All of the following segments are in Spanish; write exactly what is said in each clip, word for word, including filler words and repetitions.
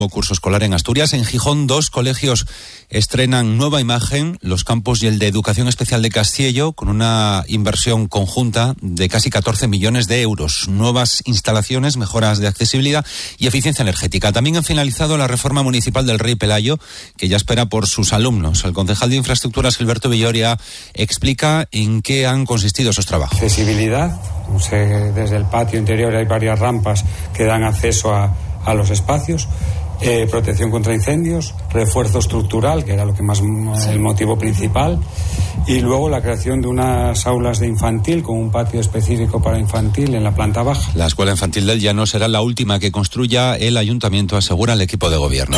Curso escolar en Asturias. En Gijón, dos colegios estrenan nueva imagen, los campus y el de Educación Especial de Castiello, con una inversión conjunta de casi catorce millones de euros. Nuevas instalaciones, mejoras de accesibilidad y eficiencia energética. También han finalizado la reforma municipal del Rey Pelayo, que ya espera por sus alumnos. El concejal de Infraestructuras, Gilberto Villoria, explica en qué han consistido esos trabajos. Accesibilidad, o sea, desde el patio interior hay varias rampas que dan acceso a, a los espacios. Eh, protección contra incendios, refuerzo estructural, que era lo que más el motivo principal, y luego la creación de unas aulas de infantil con un patio específico para infantil en la planta baja. La escuela infantil del Llano será la última que construya el ayuntamiento, asegura el equipo de gobierno.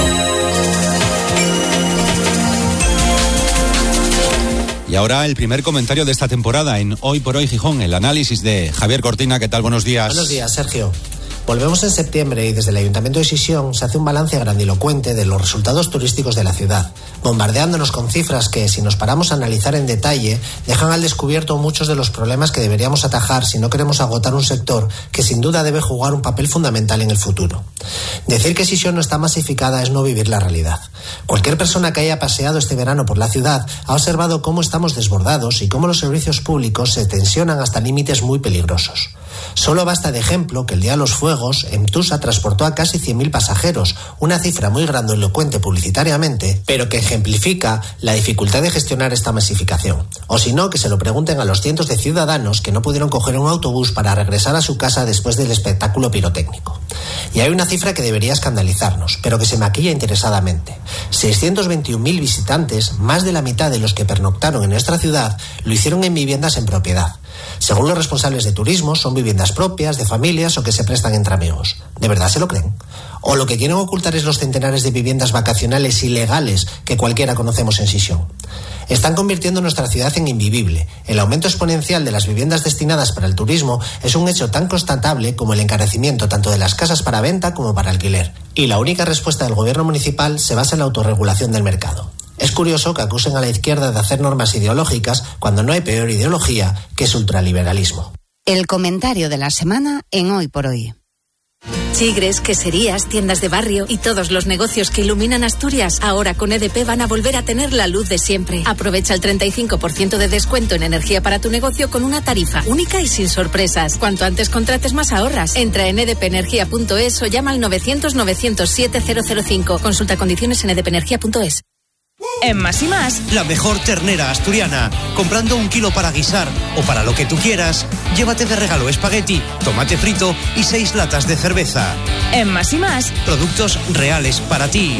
Y ahora el primer comentario de esta temporada en Hoy por Hoy Gijón, el análisis de Javier Cortina. ¿Qué tal? Buenos días. Buenos días, Sergio. Volvemos en septiembre y desde el Ayuntamiento de Sisión se hace un balance grandilocuente de los resultados turísticos de la ciudad, bombardeándonos con cifras que, si nos paramos a analizar en detalle, dejan al descubierto muchos de los problemas que deberíamos atajar si no queremos agotar un sector que sin duda debe jugar un papel fundamental en el futuro. Decir que Sisión no está masificada es no vivir la realidad. Cualquier persona que haya paseado este verano por la ciudad ha observado cómo estamos desbordados y cómo los servicios públicos se tensionan hasta límites muy peligrosos. Solo basta de ejemplo que el día de los fuegos, Emtusa transportó a casi cien mil pasajeros, una cifra muy grandilocuente publicitariamente, pero que ejemplifica la dificultad de gestionar esta masificación. O si no, que se lo pregunten a los cientos de ciudadanos que no pudieron coger un autobús para regresar a su casa después del espectáculo pirotécnico. Y hay una cifra que debería escandalizarnos, pero que se maquilla interesadamente. seiscientos veintiún mil visitantes, más de la mitad de los que pernoctaron en nuestra ciudad, lo hicieron en viviendas en propiedad. Según los responsables de turismo, son viviendas propias, de familias o que se prestan entre amigos. ¿De verdad se lo creen? ¿O lo que quieren ocultar es los centenares de viviendas vacacionales ilegales que cualquiera conocemos en Sisión? Están convirtiendo nuestra ciudad en invivible. El aumento exponencial de las viviendas destinadas para el turismo es un hecho tan constatable como el encarecimiento tanto de las casas para venta como para alquiler. Y la única respuesta del gobierno municipal se basa en la autorregulación del mercado. Es curioso que acusen a la izquierda de hacer normas ideológicas cuando no hay peor ideología que su ultraliberalismo. El comentario de la semana en Hoy por Hoy. Chigres, queserías, tiendas de barrio y todos los negocios que iluminan Asturias ahora con E D P van a volver a tener la luz de siempre. Aprovecha el treinta y cinco por ciento de descuento en energía para tu negocio con una tarifa única y sin sorpresas. Cuanto antes contrates, más ahorras. Entra en edpenergia punto es o llama al novecientos novecientos siete cero cero cinco. Consulta condiciones en edpenergia punto es. En Más y Más, la mejor ternera asturiana. Comprando un kilo para guisar o para lo que tú quieras, llévate de regalo espagueti, tomate frito y seis latas de cerveza. En Más y Más, productos reales para ti.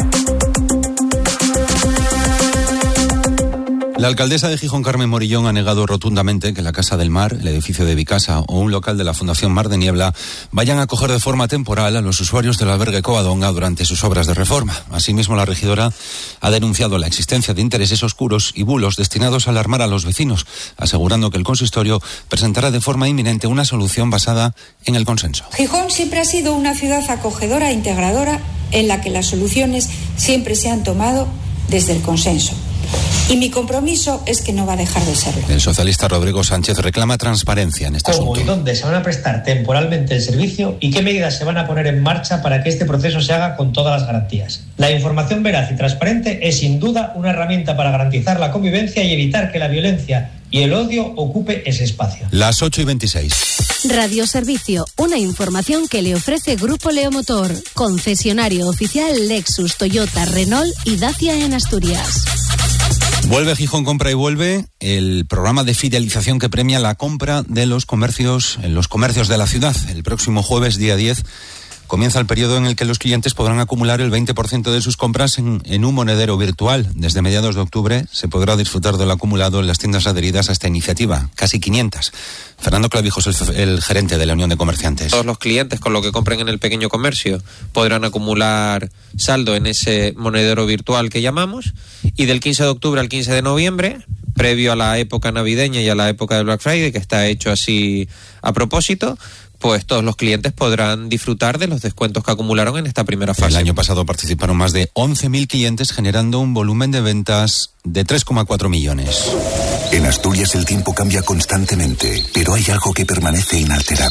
La alcaldesa de Gijón, Carmen Morillón, ha negado rotundamente que la Casa del Mar, el edificio de Vicasa o un local de la Fundación Mar de Niebla vayan a acoger de forma temporal a los usuarios del albergue Covadonga durante sus obras de reforma. Asimismo, la regidora ha denunciado la existencia de intereses oscuros y bulos destinados a alarmar a los vecinos, asegurando que el consistorio presentará de forma inminente una solución basada en el consenso. Gijón siempre ha sido una ciudad acogedora e integradora en la que las soluciones siempre se han tomado desde el consenso. Y mi compromiso es que no va a dejar de serlo. El socialista Rodrigo Sánchez reclama transparencia en este ¿Cómo asunto. y dónde se van a prestar temporalmente el servicio y qué medidas se van a poner en marcha para que este proceso se haga con todas las garantías? La información veraz y transparente es sin duda una herramienta para garantizar la convivencia y evitar que la violencia y el odio ocupe ese espacio. Las ocho y veintiséis. Radio Servicio, una información que le ofrece Grupo Leomotor, concesionario oficial Lexus, Toyota, Renault y Dacia en Asturias. Vuelve Gijón Compra y Vuelve, el programa de fidelización que premia la compra de los comercios en los comercios de la ciudad. El próximo jueves, día diez, comienza el periodo en el que los clientes podrán acumular el veinte por ciento de sus compras en, en un monedero virtual. Desde mediados de octubre se podrá disfrutar del acumulado en las tiendas adheridas a esta iniciativa, casi quinientas. Fernando Clavijos, el, el gerente de la Unión de Comerciantes. Todos los clientes con lo que compren en el pequeño comercio podrán acumular saldo en ese monedero virtual que llamamos, y del quince de octubre al quince de noviembre, previo a la época navideña y a la época del Black Friday, que está hecho así a propósito, pues todos los clientes podrán disfrutar de los descuentos que acumularon en esta primera fase. El año pasado participaron más de once mil clientes, generando un volumen de ventas de tres coma cuatro millones. En Asturias el tiempo cambia constantemente, pero hay algo que permanece inalterable.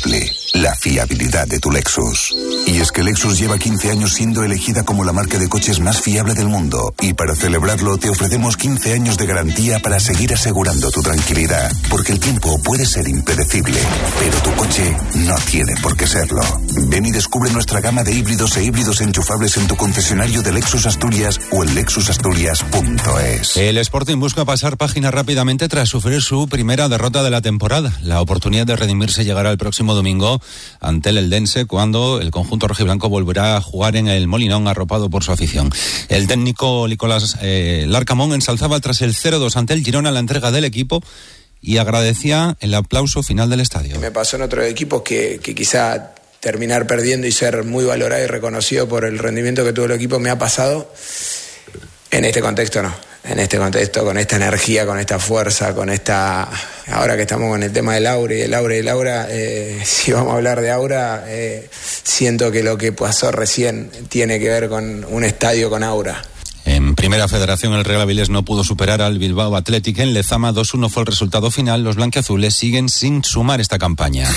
la fiabilidad de tu Lexus. Y es que Lexus lleva quince años siendo elegida como la marca de coches más fiable del mundo. Y para celebrarlo te ofrecemos quince años de garantía para seguir asegurando tu tranquilidad. Porque el tiempo puede ser impredecible, pero tu coche no tiene por qué serlo. Ven y descubre nuestra gama de híbridos e híbridos enchufables en tu concesionario de Lexus Asturias o en lexus asturias punto es. El Sporting busca pasar página rápidamente tras sufrir su primera derrota de la temporada. La oportunidad de redimirse llegará el próximo domingo ante el Eldense, cuando el conjunto rojiblanco volverá a jugar en el Molinón, arropado por su afición. El técnico Nicolás eh, Larcamón ensalzaba tras el cero dos ante el Girona la entrega del equipo y agradecía el aplauso final del estadio. Me pasó en otros equipos que, que quizá terminar perdiendo y ser muy valorado y reconocido por el rendimiento que tuvo el equipo me ha pasado. En este contexto no. En este contexto, con esta energía, con esta fuerza, con esta... Ahora que estamos con el tema del aura y el aura y el aura, eh, si vamos a hablar de aura, eh, siento que lo que pasó recién tiene que ver con un estadio con aura. En Primera Federación, el Real Avilés no pudo superar al Bilbao Athletic en Lezama. dos uno fue el resultado final. Los blanquiazules siguen sin sumar esta campaña.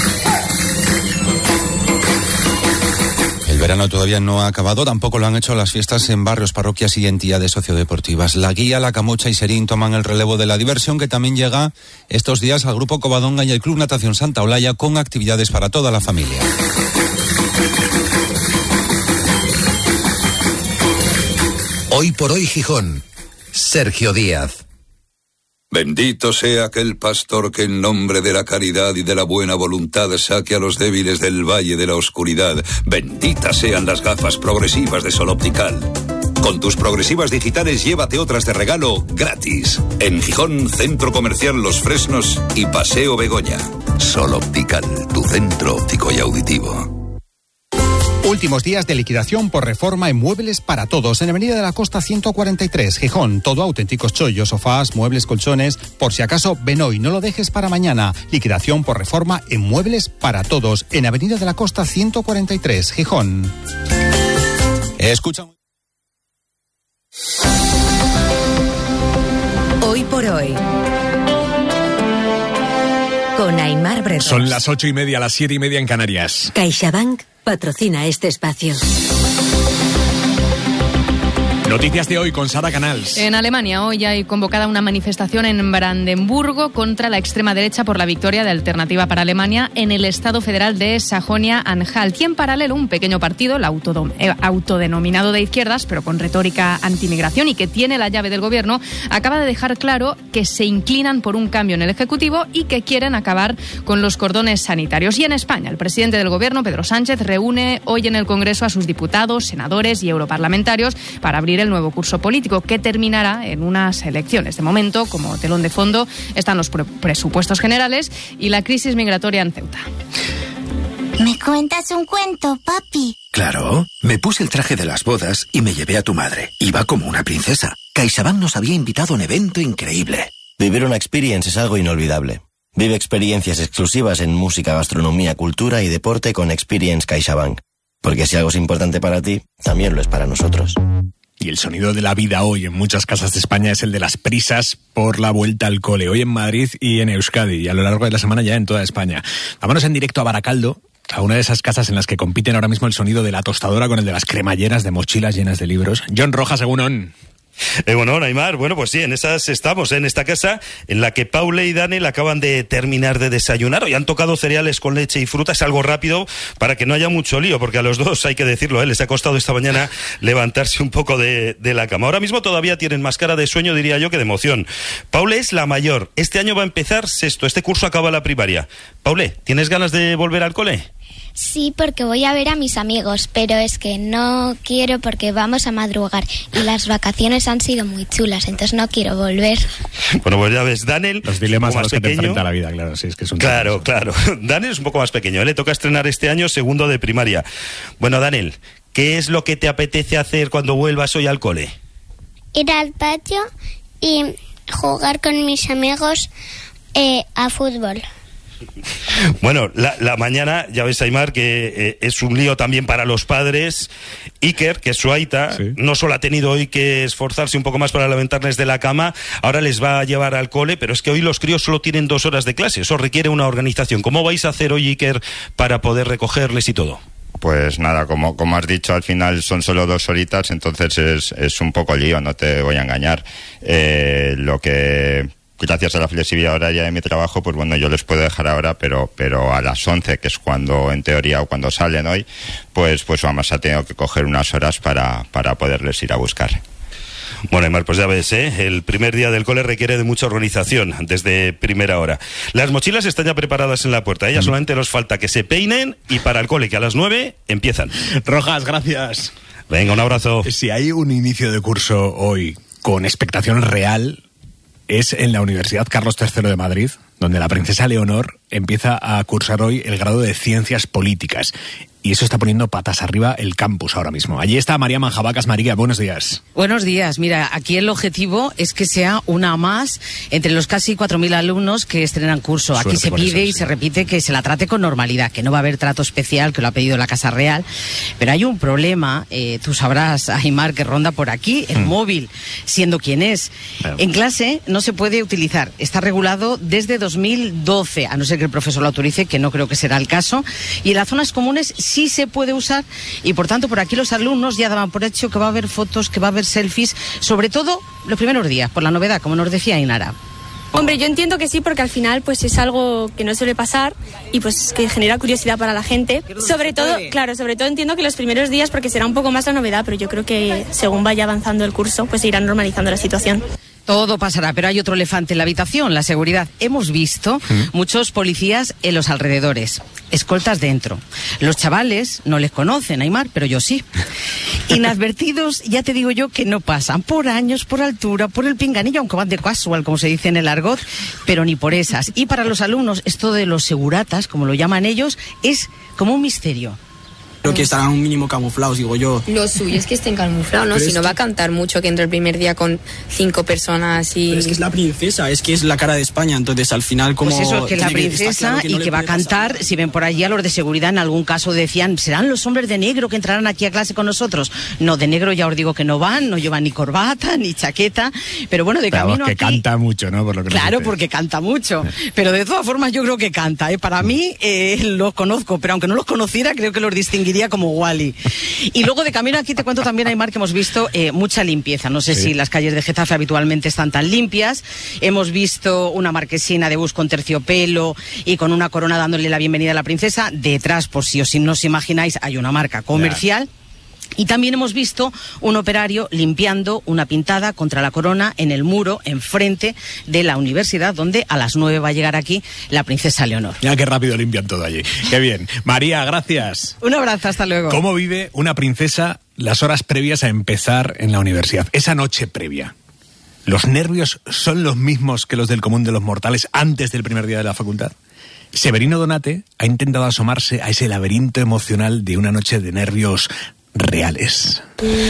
El verano todavía no ha acabado, tampoco lo han hecho las fiestas en barrios, parroquias y entidades sociodeportivas. La Guía, La Camocha y Serín toman el relevo de la diversión, que también llega estos días al Grupo Covadonga y el Club Natación Santa Olaya, con actividades para toda la familia. Hoy por hoy Gijón, Sergio Díaz. Bendito sea aquel pastor que en nombre de la caridad y de la buena voluntad saque a los débiles del valle de la oscuridad. Benditas sean las gafas progresivas de Sol Optical. Con tus progresivas digitales llévate otras de regalo gratis. En Gijón, Centro Comercial Los Fresnos y Paseo Begoña. Sol Optical, tu centro óptico y auditivo. Últimos días de liquidación por reforma en Muebles para Todos. En Avenida de la Costa ciento cuarenta y tres, Gijón. Todo auténticos chollos, sofás, muebles, colchones. Por si acaso, ven hoy, no lo dejes para mañana. Liquidación por reforma en Muebles para Todos. En Avenida de la Costa ciento cuarenta y tres, Gijón. Escucha. Hoy por hoy. Con Aimar Bretos. Son las ocho y media, las siete y media en Canarias. CaixaBank patrocina este espacio. Noticias de hoy con Sara Canals. En Alemania hoy hay convocada una manifestación en Brandenburgo contra la extrema derecha por la victoria de Alternativa para Alemania en el Estado Federal de Sajonia-Anhalt. Y en paralelo un pequeño partido, el autodom- eh, autodenominado de izquierdas, pero con retórica antimigración y que tiene la llave del gobierno, acaba de dejar claro que se inclinan por un cambio en el Ejecutivo y que quieren acabar con los cordones sanitarios. Y en España, el presidente del gobierno, Pedro Sánchez, reúne hoy en el Congreso a sus diputados, senadores y europarlamentarios para abrir el nuevo curso político que terminará en unas elecciones. De momento, como telón de fondo, están los pre- presupuestos generales y la crisis migratoria en Ceuta. ¿Me cuentas un cuento, papi? Claro, me puse el traje de las bodas y me llevé a tu madre. Iba como una princesa. CaixaBank nos había invitado a un evento increíble. Vivir una experience es algo inolvidable. Vive experiencias exclusivas en música, gastronomía, cultura y deporte con Experience CaixaBank. Porque si algo es importante para ti, también lo es para nosotros. Y el sonido de la vida hoy en muchas casas de España es el de las prisas por la vuelta al cole. Hoy en Madrid y en Euskadi y a lo largo de la semana ya en toda España. Vámonos en directo a Baracaldo, a una de esas casas en las que compiten ahora mismo el sonido de la tostadora con el de las cremalleras de mochilas llenas de libros. John Rojas, egunon. Eh, bueno, Neymar, bueno, pues sí, en esas estamos, en esta casa en la que Paula y Daniel acaban de terminar de desayunar. Hoy han tocado cereales con leche y fruta, es algo rápido para que no haya mucho lío, porque a los dos, hay que decirlo, ¿eh? les ha costado esta mañana levantarse un poco de, de la cama. Ahora mismo todavía tienen más cara de sueño, diría yo, que de emoción. Paula es la mayor, este año va a empezar sexto, este curso acaba la primaria. Paula, ¿tienes ganas de volver al cole? Sí, porque voy a ver a mis amigos, pero es que no quiero porque vamos a madrugar y las vacaciones han sido muy chulas, entonces no quiero volver. Bueno, pues ya ves, Daniel... Los dilemas a los pequeño. que te enfrenta la vida, claro, sí, es que es un... Claro, claro. Daniel es un poco más pequeño, ¿eh? Le toca estrenar este año segundo de primaria. Bueno, Daniel, ¿qué es lo que te apetece hacer cuando vuelvas hoy al cole? Ir al patio y jugar con mis amigos eh, a fútbol. Bueno, la, la mañana, ya ves, Aimar, que eh, es un lío también para los padres. Iker, que es su aita, sí, no solo ha tenido hoy que esforzarse un poco más para levantarles de la cama, ahora les va a llevar al cole, pero es que hoy los críos solo tienen dos horas de clase, eso requiere una organización. ¿Cómo vais a hacer hoy, Iker, para poder recogerles y todo? Pues nada, como, como has dicho, al final son solo dos horitas, entonces es, es un poco lío, no te voy a engañar. Eh, lo que... Gracias a la flexibilidad horaria de mi trabajo, pues bueno, yo les puedo dejar ahora, pero pero a las once, que es cuando, en teoría, o cuando salen hoy, pues pues vamos a tener que coger unas horas para, para poderles ir a buscar. Bueno, Aimar, pues ya ves, ¿eh? El primer día del cole requiere de mucha organización desde primera hora. Las mochilas están ya preparadas en la puerta, ¿eh? Ya solamente nos falta que se peinen y para el cole, que a las nueve empiezan. Rojas, gracias. Venga, un abrazo. Si hay un inicio de curso hoy con expectación real, es en la Universidad Carlos tercero de Madrid, donde la princesa Leonor empieza a cursar hoy el grado de Ciencias Políticas. Y eso está poniendo patas arriba el campus ahora mismo. Allí está María Manjabacas. María, buenos días. Buenos días. Mira, aquí el objetivo es que sea una más entre los casi cuatro mil alumnos que estrenan curso. Suerte aquí se pide eso, y sí. se repite que se la trate con normalidad, que no va a haber trato especial, que lo ha pedido la Casa Real. Pero hay un problema, eh, tú sabrás, Aimar, que ronda por aquí, el mm. móvil, siendo quien es. Bueno. En clase no se puede utilizar. Está regulado desde dos mil doce, a no ser que el profesor lo autorice, que no creo que será el caso. Y en las zonas comunes sí se puede usar y por tanto por aquí los alumnos ya daban por hecho que va a haber fotos, que va a haber selfies, sobre todo los primeros días, por la novedad, como nos decía Ainara. Hombre, yo entiendo que sí, porque al final pues es algo que no suele pasar y pues que genera curiosidad para la gente. Sobre todo, claro, sobre todo entiendo que los primeros días porque será un poco más la novedad, pero yo creo que según vaya avanzando el curso pues se irá normalizando la situación. Todo pasará, pero hay otro elefante en la habitación, la seguridad. Hemos visto ¿Mm? muchos policías en los alrededores, escoltas dentro. Los chavales no les conocen, Aimar, pero yo sí. Inadvertidos, ya te digo yo que no pasan por años, por altura, por el pinganillo, aunque van de casual, como se dice en el argot, pero ni por esas. Y para los alumnos, esto de los seguratas, como lo llaman ellos, es como un misterio. Creo que estarán un mínimo camuflados, digo yo. Lo suyo es que estén camuflados, ¿no? Pero si no que... va a cantar mucho que entre el primer día con cinco personas y... Pero es que es la princesa, es que es la cara de España, entonces al final como... Pues eso, es que es la princesa que, que no y que va a cantar, pasar. Si ven por allí a los de seguridad en algún caso decían, ¿serán los hombres de negro que entrarán aquí a clase con nosotros? No, de negro ya os digo que no van, no llevan ni corbata, ni chaqueta, pero bueno, de pero camino que aquí... canta mucho, ¿no? Por lo que claro, porque canta mucho, pero de todas formas yo creo que canta, ¿eh? Para mí eh, los conozco, pero aunque no los conociera creo que los distinguiría como Wally. Y luego de camino aquí te cuento también, Aimar, que hemos visto eh, mucha limpieza. No sé sí. si las calles de Getafe habitualmente están tan limpias. Hemos visto una marquesina de bus con terciopelo y con una corona dándole la bienvenida a la princesa. Detrás, por si os, no os imagináis, hay una marca comercial. Yeah. Y también hemos visto un operario limpiando una pintada contra la corona en el muro enfrente de la universidad, donde a las nueve va a llegar aquí la princesa Leonor. Ya qué rápido limpian todo allí. Qué bien. María, gracias. Un abrazo, hasta luego. ¿Cómo vive una princesa las horas previas a empezar en la universidad? Esa noche previa. ¿Los nervios son los mismos que los del común de los mortales antes del primer día de la facultad? Severino Donate ha intentado asomarse a ese laberinto emocional de una noche de nervios reales.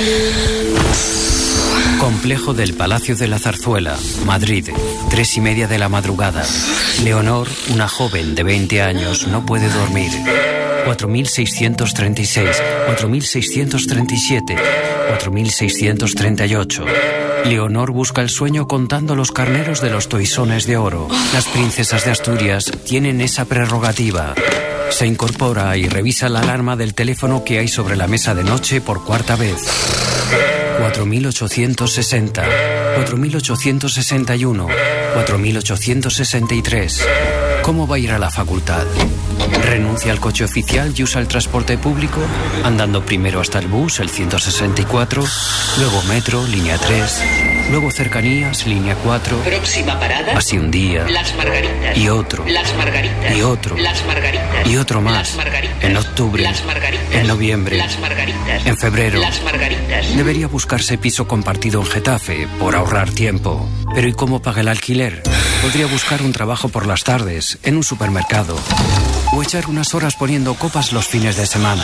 Complejo del Palacio de la Zarzuela, Madrid, tres y media de la madrugada. Leonor, una joven de veinte años, no puede dormir. cuatro mil seiscientos treinta y seis, cuatro mil seiscientos treinta y siete, cuatro mil seiscientos treinta y ocho. Leonor busca el sueño contando los carneros de los toisones de oro. Las princesas de Asturias tienen esa prerrogativa. Se incorpora y revisa la alarma del teléfono que hay sobre la mesa de noche por cuarta vez. cuatro mil ochocientos sesenta, cuatro mil ochocientos sesenta y uno, cuatro mil ochocientos sesenta y tres. ¿Cómo va a ir a la facultad? ¿Renuncia al coche oficial y usa el transporte público? Andando primero hasta el bus, el ciento sesenta y cuatro, luego metro, línea tres, luego cercanías, línea cuatro. Próxima parada. Así un día. Las Margaritas. Y otro. Las Margaritas. Y otro. Las Margaritas. Y otro más. Las Margaritas. En octubre. Las Margaritas. En noviembre. Las Margaritas. En febrero. Las Margaritas. Debería buscarse piso compartido en Getafe, por ahorrar tiempo. Pero ¿y cómo paga el alquiler? Podría buscar un trabajo por las tardes, en un supermercado. O echar unas horas poniendo copas los fines de semana.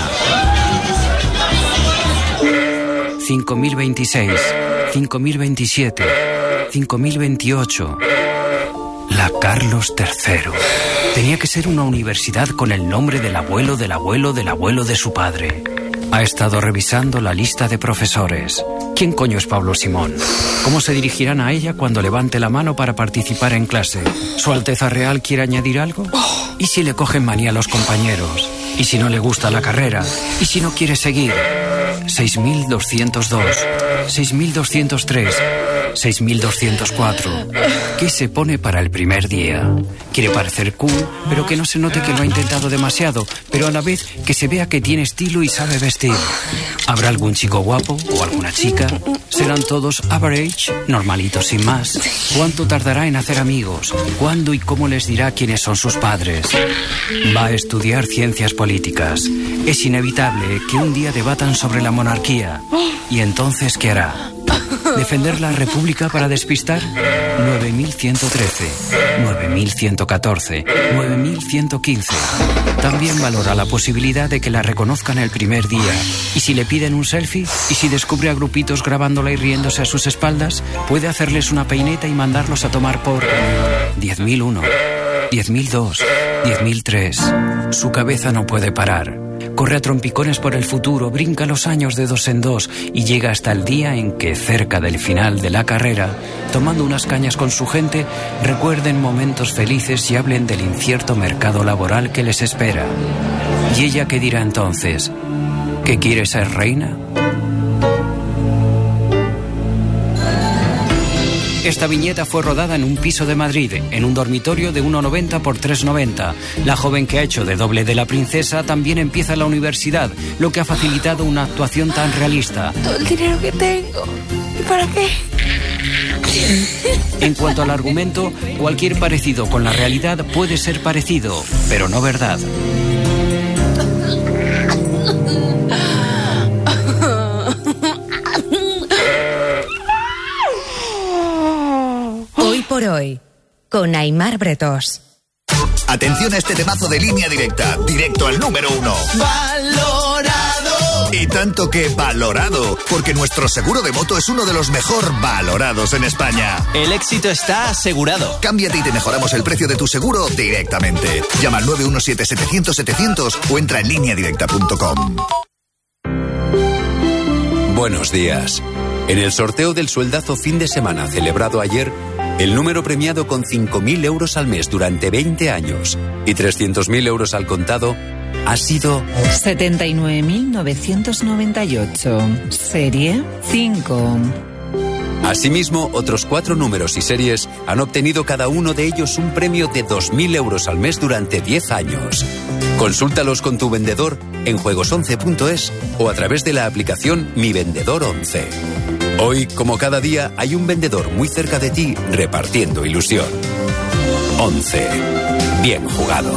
cinco mil veintiséis, cinco mil veintisiete, cinco mil veintiocho. La Carlos tercero. Tenía que ser una universidad con el nombre del abuelo del abuelo del abuelo de su padre. Ha estado revisando la lista de profesores. ¿Quién coño es Pablo Simón? ¿Cómo se dirigirán a ella cuando levante la mano para participar en clase? ¿Su Alteza Real quiere añadir algo? ¿Y si le cogen manía a los compañeros? ¿Y si no le gusta la carrera? ¿Y si no quiere seguir? seis mil doscientos dos, seis mil doscientos tres, seis mil doscientos cuatro. ¿Qué se pone para el primer día? Quiere parecer cool, pero que no se note que lo ha intentado demasiado, pero a la vez que se vea que tiene estilo y sabe vestir. ¿Habrá algún chico guapo o alguna chica? ¿Serán todos average, normalitos sin más? ¿Cuánto tardará en hacer amigos? ¿Cuándo y cómo les dirá quiénes son sus padres? Va a estudiar ciencias políticas. Es inevitable que un día debatan sobre la monarquía. ¿Y entonces qué hará? ¿Defender la República para despistar? nueve mil ciento trece, nueve mil ciento catorce, nueve mil ciento quince. También valora la posibilidad de que la reconozcan el primer día. ¿Y si le piden un selfie? ¿Y si descubre a grupitos grabándola y riéndose a sus espaldas? Puede hacerles una peineta y mandarlos a tomar por diez mil uno, diez mil dos, diez mil tres. Su cabeza no puede parar. Corre a trompicones por el futuro, brinca los años de dos en dos y llega hasta el día en que, cerca del final de la carrera, tomando unas cañas con su gente, recuerden momentos felices y hablen del incierto mercado laboral que les espera. ¿Y ella qué dirá entonces? ¿Que quiere ser reina? Esta viñeta fue rodada en un piso de Madrid, en un dormitorio de uno noventa por tres noventa. La joven que ha hecho de doble de la princesa también empieza la universidad, lo que ha facilitado una actuación tan realista. Todo el dinero que tengo. ¿Y para qué? En cuanto al argumento, cualquier parecido con la realidad puede ser parecido, pero no verdad. Hoy por hoy, con Aimar Bretós. Atención a este temazo de Línea Directa, directo al número uno. ¡Valorado! Y tanto que valorado, porque nuestro seguro de moto es uno de los mejor valorados en España. El éxito está asegurado. Cámbiate y te mejoramos el precio de tu seguro directamente. Llama al nueve uno siete, setecientos, setecientos o entra en línea directa punto com. Buenos días. En el sorteo del sueldazo fin de semana celebrado ayer, el número premiado con cinco mil euros al mes durante veinte años y trescientos mil euros al contado ha sido setenta y nueve mil novecientos noventa y ocho, serie cinco. Asimismo, otros cuatro números y series han obtenido cada uno de ellos un premio de dos mil euros al mes durante diez años. Consúltalos con tu vendedor en juegos once punto es o a través de la aplicación Mi Vendedor once. Hoy, como cada día, hay un vendedor muy cerca de ti repartiendo ilusión. once. Bien jugado.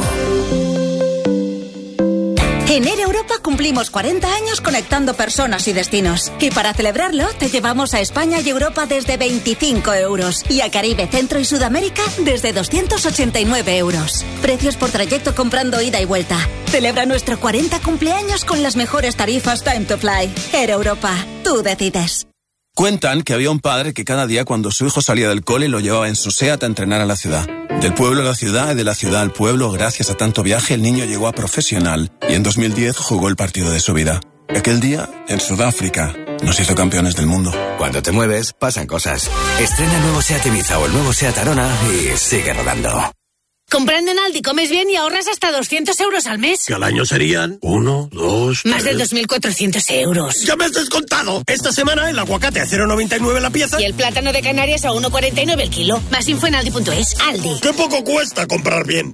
En Air Europa cumplimos cuarenta años conectando personas y destinos. Y para celebrarlo, te llevamos a España y Europa desde veinticinco euros. Y a Caribe, Centro y Sudamérica desde doscientos ochenta y nueve euros. Precios por trayecto comprando ida y vuelta. Celebra nuestro cuarenta cumpleaños con las mejores tarifas Time to Fly. Air Europa, tú decides. Cuentan que había un padre que cada día cuando su hijo salía del cole lo llevaba en su SEAT a entrenar a la ciudad. Del pueblo a la ciudad y de la ciudad al pueblo, gracias a tanto viaje, el niño llegó a profesional y en dos mil diez jugó el partido de su vida. Aquel día, en Sudáfrica, nos hizo campeones del mundo. Cuando te mueves, pasan cosas. Estrena el nuevo SEAT Ibiza o el nuevo SEAT Arona y sigue rodando. Comprando en Aldi comes bien y ahorras hasta doscientos euros al mes. Que al año serían uno, dos, Más de dos mil cuatrocientos euros. ¡Ya me has descontado! Esta semana el aguacate a cero noventa y nueve la pieza. Y el plátano de Canarias a uno cuarenta y nueve el kilo. Más info en aldi punto es. Aldi. ¡Qué poco cuesta comprar bien!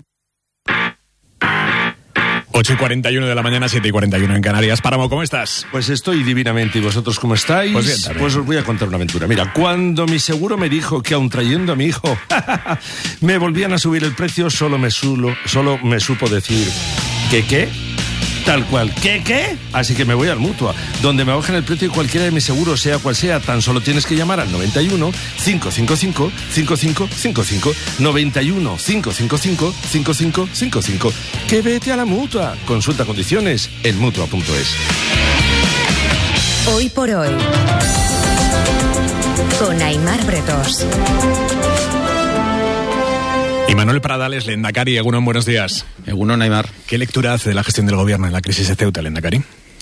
ocho y cuarenta y uno de la mañana, siete y cuarenta y uno en Canarias. Páramo, ¿cómo estás? Pues estoy divinamente. ¿Y vosotros cómo estáis? Pues bien, también. Pues os voy a contar una aventura. Mira, cuando mi seguro me dijo que aun trayendo a mi hijo me volvían a subir el precio, solo me, sulo, solo me supo decir ¿que qué? Tal cual, ¿qué qué? Así que me voy al Mutua, donde me bajan el precio de cualquiera de mis seguros, sea cual sea. Tan solo tienes que llamar al noventa y uno, cinco cinco cinco, cinco cinco cinco cinco, noventa y uno, cinco cinco cinco, cinco cinco cinco cinco. Que vete a la Mutua. Consulta condiciones en mutua punto es. Hoy por hoy, con Aimar Bretós. Manuel Pradales, Lehendakari, Egunon, buenos días. Egunon, Aimar. ¿Qué lectura hace de la gestión del gobierno en la crisis de Ceuta, Lehendakari?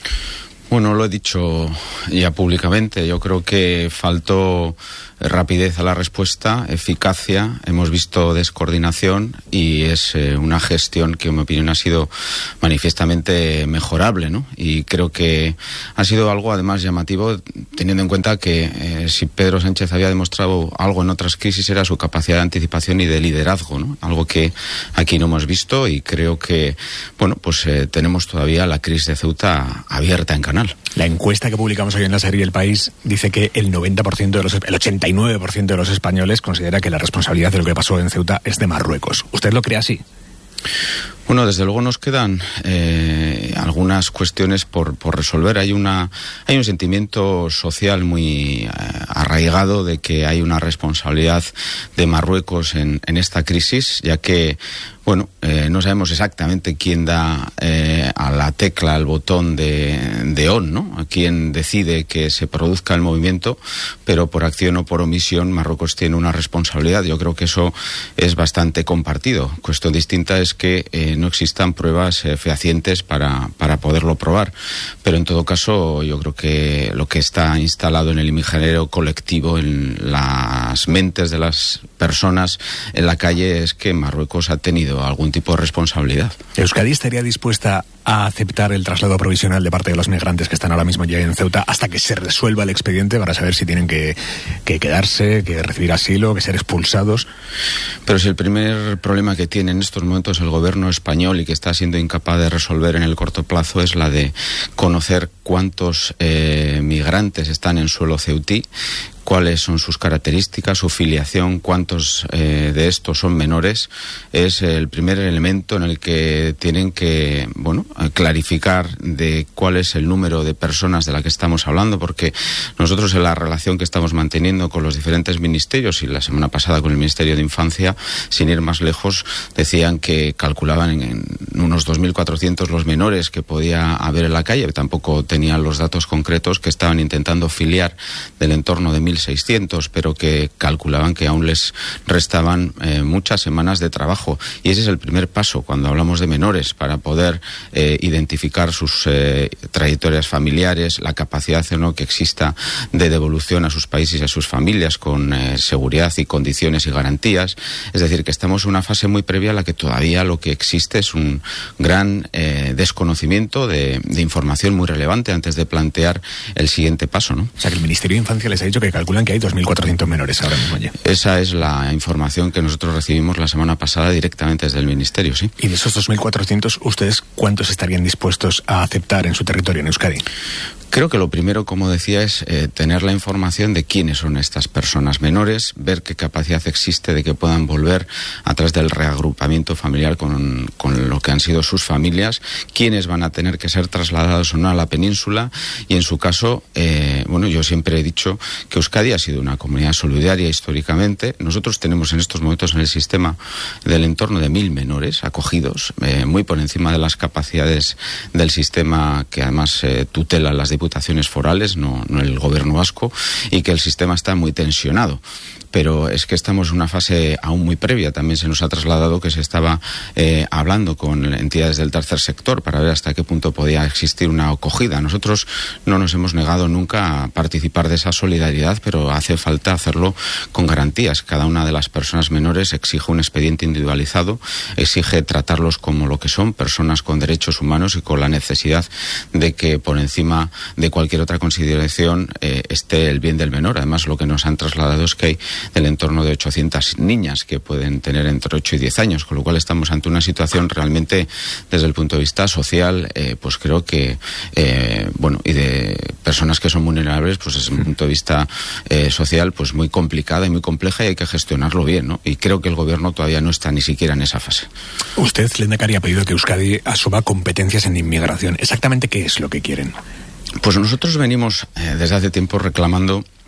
Bueno, lo he dicho ya públicamente. Yo creo que faltó rapidez a la respuesta, eficacia, hemos visto descoordinación y es eh, una gestión que en mi opinión ha sido manifiestamente mejorable, ¿no? Y creo que ha sido algo además llamativo, teniendo en cuenta que eh, si Pedro Sánchez había demostrado algo en otras crisis era su capacidad de anticipación y de liderazgo, ¿no? Algo que aquí no hemos visto y creo que, bueno, pues eh, tenemos todavía la crisis de Ceuta abierta en canal. La encuesta que publicamos hoy en la serie El País dice que el noventa por ciento de los, el ochenta y nueve por ciento de los españoles considera que la responsabilidad de lo que pasó en Ceuta es de Marruecos. ¿Usted lo cree así? Bueno, desde luego nos quedan eh, algunas cuestiones por, por resolver. Hay una hay un sentimiento social muy eh, arraigado de que hay una responsabilidad de Marruecos en, en esta crisis, ya que bueno, eh, no sabemos exactamente quién da eh, a la tecla, al botón de, de on, ¿no? A quién decide que se produzca el movimiento, pero por acción o por omisión Marruecos tiene una responsabilidad. Yo creo que eso es bastante compartido. Cuestión distinta es que eh, no existan pruebas eh, fehacientes para, para poderlo probar. Pero en todo caso, yo creo que lo que está instalado en el imaginario colectivo, en las mentes de las personas en la calle, es que Marruecos ha tenido algún tipo de responsabilidad. ¿Euskadi estaría dispuesta a aceptar el traslado provisional de parte de los migrantes que están ahora mismo ya en Ceuta hasta que se resuelva el expediente para saber si tienen que, que quedarse, que recibir asilo, que ser expulsados? Pero si el primer problema que tiene en estos momentos el gobierno español y que está siendo incapaz de resolver en el corto plazo es la de conocer cuántos eh, migrantes están en suelo ceutí, cuáles son sus características, su filiación, cuántos eh, de estos son menores, es el primer elemento en el que tienen que, bueno, clarificar de cuál es el número de personas de la que estamos hablando, porque nosotros en la relación que estamos manteniendo con los diferentes ministerios y la semana pasada con el Ministerio de Infancia, sin ir más lejos, decían que calculaban en, en unos dos mil cuatrocientos los menores que podía haber en la calle, tampoco tenían los datos concretos, que estaban intentando filiar del entorno de mil seiscientos, pero que calculaban que aún les restaban eh, muchas semanas de trabajo. Y ese es el primer paso cuando hablamos de menores, para poder eh, identificar sus eh, trayectorias familiares, la capacidad o no que exista de devolución a sus países y a sus familias con eh, seguridad y condiciones y garantías. Es decir, que estamos en una fase muy previa en la que todavía lo que existe es un gran eh, desconocimiento de, de información muy relevante antes de plantear el siguiente paso, ¿no? O sea, que el Ministerio de Infancia les ha dicho que calculan que hay dos mil cuatrocientos menores ahora mismo ya. Esa es la información que nosotros recibimos la semana pasada directamente desde el Ministerio, sí. Y de esos dos mil cuatrocientos, ¿ustedes cuántos estarían dispuestos a aceptar en su territorio, en Euskadi? Creo que lo primero, como decía, es eh, tener la información de quiénes son estas personas menores, ver qué capacidad existe de que puedan volver a través del reagrupamiento familiar con, con lo que han sido sus familias, quiénes van a tener que ser trasladados o no a la península y en su caso, eh, bueno, yo siempre he dicho que Euskadi ha sido una comunidad solidaria históricamente. Nosotros tenemos en estos momentos en el sistema del entorno de mil menores acogidos, eh, muy por encima de las capacidades del sistema que además eh, tutela las diputaciones forales, no, no el gobierno vasco, y que el sistema está muy tensionado. Pero es que estamos en una fase aún muy previa. También se nos ha trasladado que se estaba eh, hablando con entidades del tercer sector para ver hasta qué punto podía existir una acogida. Nosotros no nos hemos negado nunca a participar de esa solidaridad, pero hace falta hacerlo con garantías. Cada una de las personas menores exige un expediente individualizado, exige tratarlos como lo que son, personas con derechos humanos y con la necesidad de que por encima de cualquier otra consideración eh, esté el bien del menor. Además, lo que nos han trasladado es que hay del entorno de ochocientas niñas que pueden tener entre ocho y diez años, con lo cual estamos ante una situación realmente, desde el punto de vista social, eh, pues creo que, eh, bueno, y de personas que son vulnerables, pues desde el punto de vista eh, social, pues muy complicada y muy compleja y hay que gestionarlo bien, ¿no? Y creo que el gobierno todavía no está ni siquiera en esa fase. Usted, Lehendakari, ha pedido que Euskadi asuma competencias en inmigración. ¿Exactamente qué es lo que quieren? Pues nosotros venimos eh, desde hace tiempo reclamando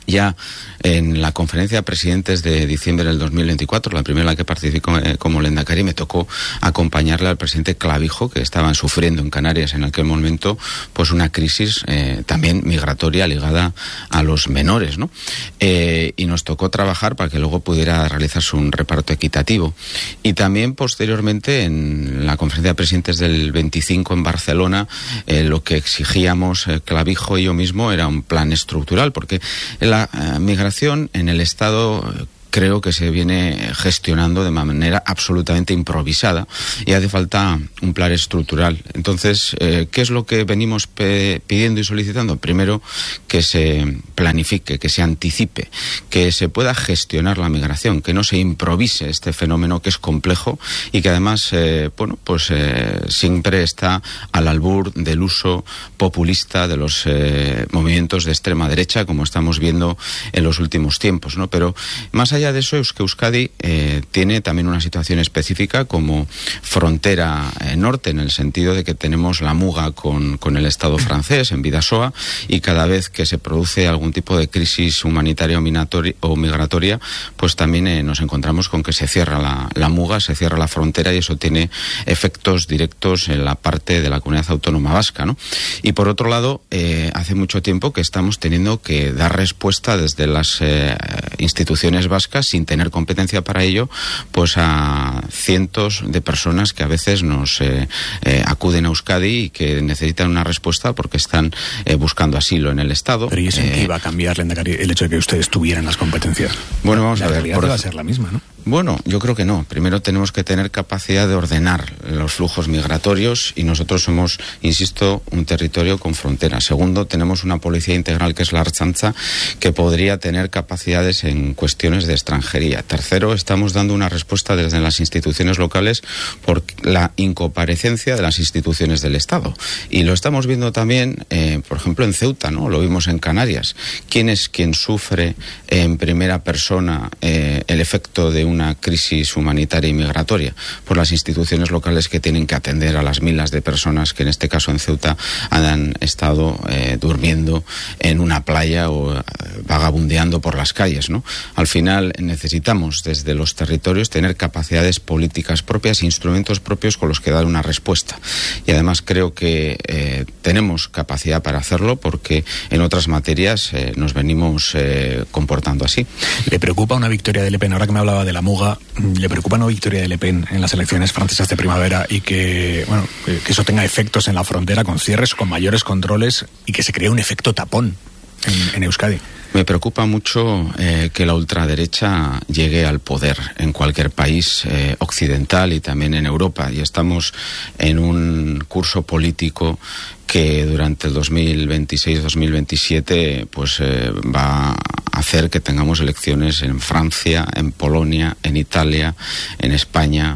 Ya en la conferencia de presidentes de diciembre del dos mil veinticuatro, la primera en la que participé como Lehendakari, me tocó acompañarle al presidente Clavijo, que estaban sufriendo en Canarias en aquel momento pues una crisis eh, también migratoria ligada a los menores, ¿no? Eh, y nos tocó trabajar para que luego pudiera realizarse un reparto equitativo. Y también posteriormente en la conferencia de presidentes del veinticinco en Barcelona, eh, lo que exigíamos eh, Clavijo y yo mismo era un plan estructural, porque el La eh, migración en el Estado eh, creo que se viene gestionando de manera absolutamente improvisada y hace falta un plan estructural. Entonces, eh, ¿qué es lo que venimos pe- pidiendo y solicitando? Primero, que se planifique, que se anticipe, que se pueda gestionar la migración, que no se improvise este fenómeno que es complejo y que además, eh, bueno, pues eh, siempre está al albur del uso populista de los eh, movimientos de extrema derecha, como estamos viendo en los últimos tiempos, ¿no? Pero más allá de eso, Euskadi eh, tiene también una situación específica como frontera eh, norte, en el sentido de que tenemos la muga con, con el Estado francés en Bidasoa, y cada vez que se produce algún tipo de crisis humanitaria o, minatori- o migratoria, pues también eh, nos encontramos con que se cierra la, la muga, se cierra la frontera, y eso tiene efectos directos en la parte de la comunidad autónoma vasca, ¿no? Y por otro lado, eh, hace mucho tiempo que estamos teniendo que dar respuesta desde las eh, instituciones vascas, sin tener competencia para ello, pues a cientos de personas que a veces nos eh, eh, acuden a Euskadi y que necesitan una respuesta porque están eh, buscando asilo en el Estado. Pero ¿y eso eh, iba a cambiar, Lehendakari, el hecho de que ustedes tuvieran las competencias? Bueno, vamos la a ver. realidad Por... va a ser la misma, ¿no? Bueno, yo creo que no. Primero tenemos que tener capacidad de ordenar los flujos migratorios, y nosotros somos, insisto, un territorio con fronteras. Segundo, tenemos una policía integral que es la Ertzaintza, que podría tener capacidades en cuestiones de extranjería. Tercero, estamos dando una respuesta desde las instituciones locales por la incomparecencia de las instituciones del Estado. Y lo estamos viendo también, eh, por ejemplo, en Ceuta, ¿no? Lo vimos en Canarias. ¿Quién es quien sufre en primera persona eh, el efecto de un una crisis humanitaria y migratoria? Por las instituciones locales que tienen que atender a las miles de personas que en este caso en Ceuta han estado eh, durmiendo en una playa o eh, vagabundeando por las calles, ¿no? Al final necesitamos desde los territorios tener capacidades políticas propias, instrumentos propios con los que dar una respuesta. Y además creo que eh, tenemos capacidad para hacerlo, porque en otras materias eh, nos venimos eh, comportando así. ¿Le preocupa una victoria de Le Pen? Ahora que me hablaba de la muga, ¿le preocupa una victoria de Le Pen en las elecciones francesas de primavera y que, bueno, que eso tenga efectos en la frontera, con cierres, con mayores controles, y que se cree un efecto tapón en, en Euskadi? Me preocupa mucho eh, que la ultraderecha llegue al poder en cualquier país eh, occidental y también en Europa, y estamos en un curso político que durante el dos mil veintiséis dos mil veintisiete pues eh, va a hacer que tengamos elecciones en Francia, en Polonia, en Italia, en España,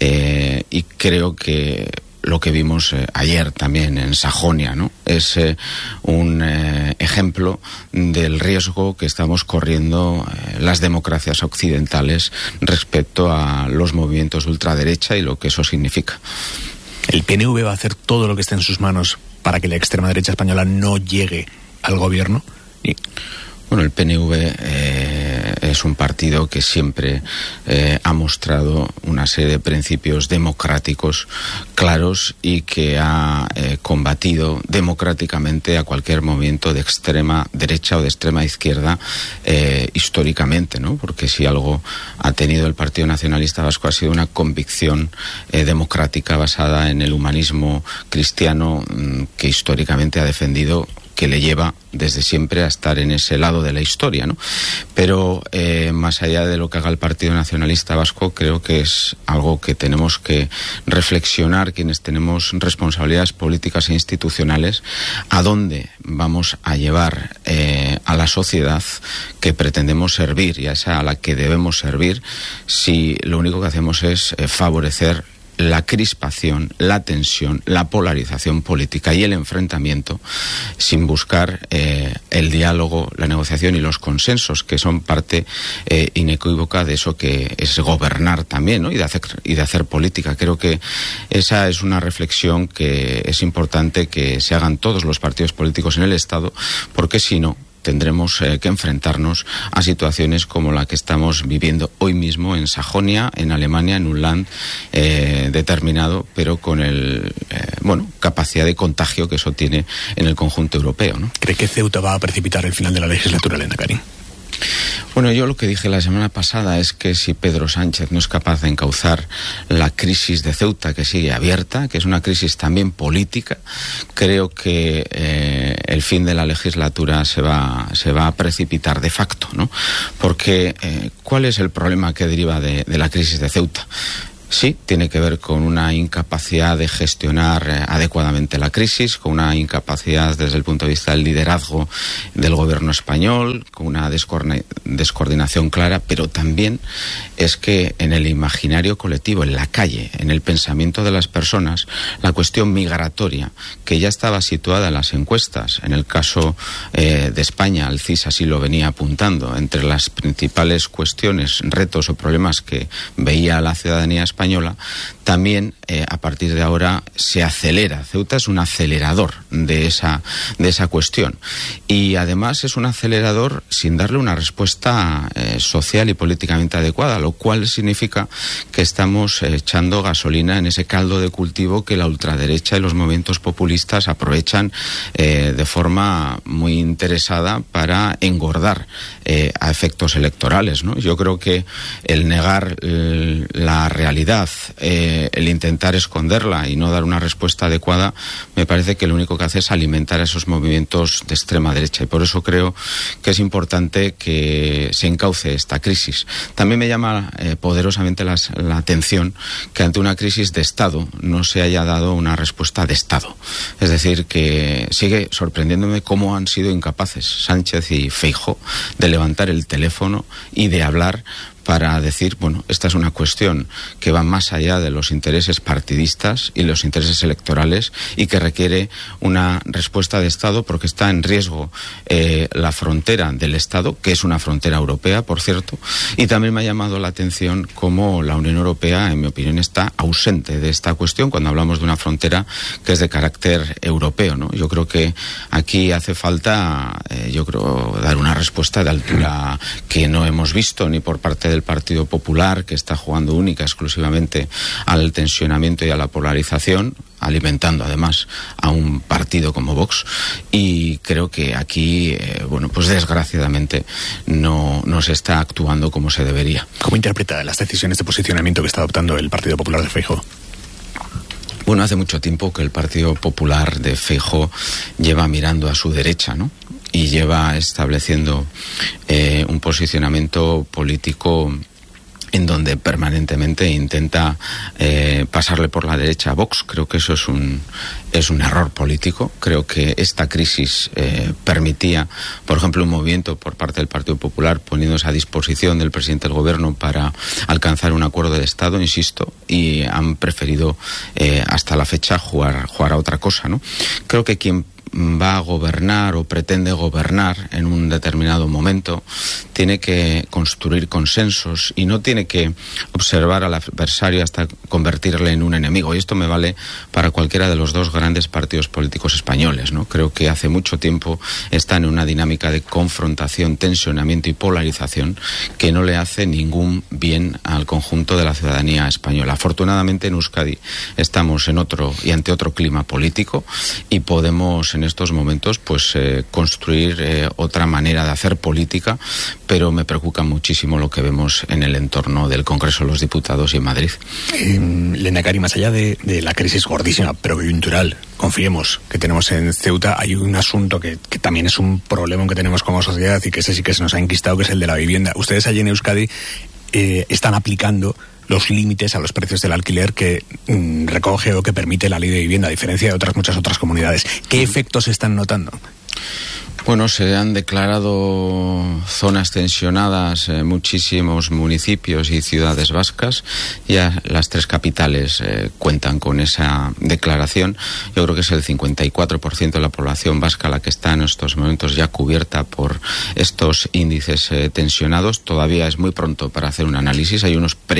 eh, y creo que lo que vimos eh, ayer también en Sajonia, ¿no? Es eh, un eh, ejemplo del riesgo que estamos corriendo eh, las democracias occidentales respecto a los movimientos de ultraderecha y lo que eso significa. ¿El P N V va a hacer todo lo que esté en sus manos para que la extrema derecha española no llegue al gobierno? Y... Bueno, el P N V eh, es un partido que siempre eh, ha mostrado una serie de principios democráticos claros y que ha eh, combatido democráticamente a cualquier movimiento de extrema derecha o de extrema izquierda eh, históricamente, ¿no? Porque si algo ha tenido el Partido Nacionalista Vasco ha sido una convicción eh, democrática basada en el humanismo cristiano mmm, que históricamente ha defendido, que le lleva desde siempre a estar en ese lado de la historia, ¿no? Pero eh, más allá de lo que haga el Partido Nacionalista Vasco, creo que es algo que tenemos que reflexionar quienes tenemos responsabilidades políticas e institucionales, a dónde vamos a llevar eh, a la sociedad que pretendemos servir y a esa a la que debemos servir, si lo único que hacemos es eh, favorecer la crispación, la tensión, la polarización política y el enfrentamiento, sin buscar eh, el diálogo, la negociación y los consensos, que son parte eh, inequívoca de eso que es gobernar también, ¿no? y, de hacer, y de hacer política. Creo que esa es una reflexión que es importante que se hagan todos los partidos políticos en el Estado, porque si no, tendremos eh, que enfrentarnos a situaciones como la que estamos viviendo hoy mismo en Sajonia, en Alemania, en un land eh, determinado, pero con el eh, bueno capacidad de contagio que eso tiene en el conjunto europeo, ¿no? ¿Cree que Ceuta va a precipitar el final de la legislatura, Lehendakari? Bueno, yo lo que dije la semana pasada es que si Pedro Sánchez no es capaz de encauzar la crisis de Ceuta, que sigue abierta, que es una crisis también política, creo que eh, el fin de la legislatura se va, se va a precipitar de facto, ¿no? Porque, eh, ¿cuál es el problema que deriva de, de la crisis de Ceuta? Sí, tiene que ver con una incapacidad de gestionar eh, adecuadamente la crisis, con una incapacidad desde el punto de vista del liderazgo del gobierno español, con una descoordinación clara, pero también es que en el imaginario colectivo, en la calle, en el pensamiento de las personas, la cuestión migratoria, que ya estaba situada en las encuestas, en el caso eh, de España, el C I S así lo venía apuntando, entre las principales cuestiones, retos o problemas que veía la ciudadanía española, española, también eh, a partir de ahora se acelera. Ceuta es un acelerador de esa, de esa cuestión. Y además es un acelerador sin darle una respuesta eh, social y políticamente adecuada, lo cual significa que estamos eh, echando gasolina en ese caldo de cultivo que la ultraderecha y los movimientos populistas aprovechan eh, de forma muy interesada para engordar eh, a efectos electorales, ¿no? Yo creo que el negar eh, la realidad, eh, el intentar esconderla y no dar una respuesta adecuada, me parece que lo único que hace es alimentar a esos movimientos de extrema derecha, y por eso creo que es importante que se encauce esta crisis. También me llama eh, poderosamente la, la atención que ante una crisis de Estado no se haya dado una respuesta de Estado. Es decir, que sigue sorprendiéndome cómo han sido incapaces Sánchez y Feijóo de levantar el teléfono y de hablar para decir, bueno, esta es una cuestión que va más allá de los intereses partidistas y los intereses electorales y que requiere una respuesta de Estado porque está en riesgo eh, la frontera del Estado, que es una frontera europea, por cierto, y también me ha llamado la atención cómo la Unión Europea, en mi opinión, está ausente de esta cuestión cuando hablamos de una frontera que es de carácter europeo, ¿no? Yo creo que aquí hace falta, eh, yo creo, dar una respuesta de altura que no hemos visto ni por parte de del Partido Popular, que está jugando única exclusivamente al tensionamiento y a la polarización, alimentando además a un partido como Vox, y creo que aquí, eh, bueno, pues desgraciadamente no, no se está actuando como se debería. ¿Cómo interpreta las decisiones de posicionamiento que está adoptando el Partido Popular de Feijóo? Bueno, hace mucho tiempo que el Partido Popular de Feijóo lleva mirando a su derecha, ¿no? Y lleva estableciendo eh, un posicionamiento político en donde permanentemente intenta eh, pasarle por la derecha a Vox. Creo que eso es un, es un error político. Creo que esta crisis eh, permitía, por ejemplo, un movimiento por parte del Partido Popular poniéndose a disposición del presidente del Gobierno para alcanzar un acuerdo de Estado, insisto, y han preferido eh, hasta la fecha jugar, jugar a otra cosa, ¿no? Creo que quien va a gobernar o pretende gobernar en un determinado momento tiene que construir consensos y no tiene que observar al adversario hasta convertirle en un enemigo, y esto me vale para cualquiera de los dos grandes partidos políticos españoles, ¿no? Creo que hace mucho tiempo están en una dinámica de confrontación, tensionamiento y polarización que no le hace ningún bien al conjunto de la ciudadanía española. Afortunadamente en Euskadi estamos en otro y ante otro clima político y podemos en estos momentos pues eh, construir eh, otra manera de hacer política, pero me preocupa muchísimo lo que vemos en el entorno del Congreso de los Diputados y en Madrid. Eh, Lehendakari, más allá de, de la crisis gordísima pero coyuntural, confiemos, que tenemos en Ceuta, hay un asunto que, que también es un problema que tenemos como sociedad y que ese sí que se nos ha enquistado, que es el de la vivienda. Ustedes allí en Euskadi eh, están aplicando los límites a los precios del alquiler que mm, recoge o que permite la ley de vivienda, a diferencia de otras muchas otras comunidades. ¿Qué efectos se están notando? Bueno, se han declarado zonas tensionadas en muchísimos municipios y ciudades vascas. Ya las tres capitales eh, cuentan con esa declaración. Yo creo que es el cincuenta y cuatro por ciento de la población vasca la que está en estos momentos ya cubierta por estos índices eh, tensionados. Todavía es muy pronto para hacer un análisis. Hay unos pre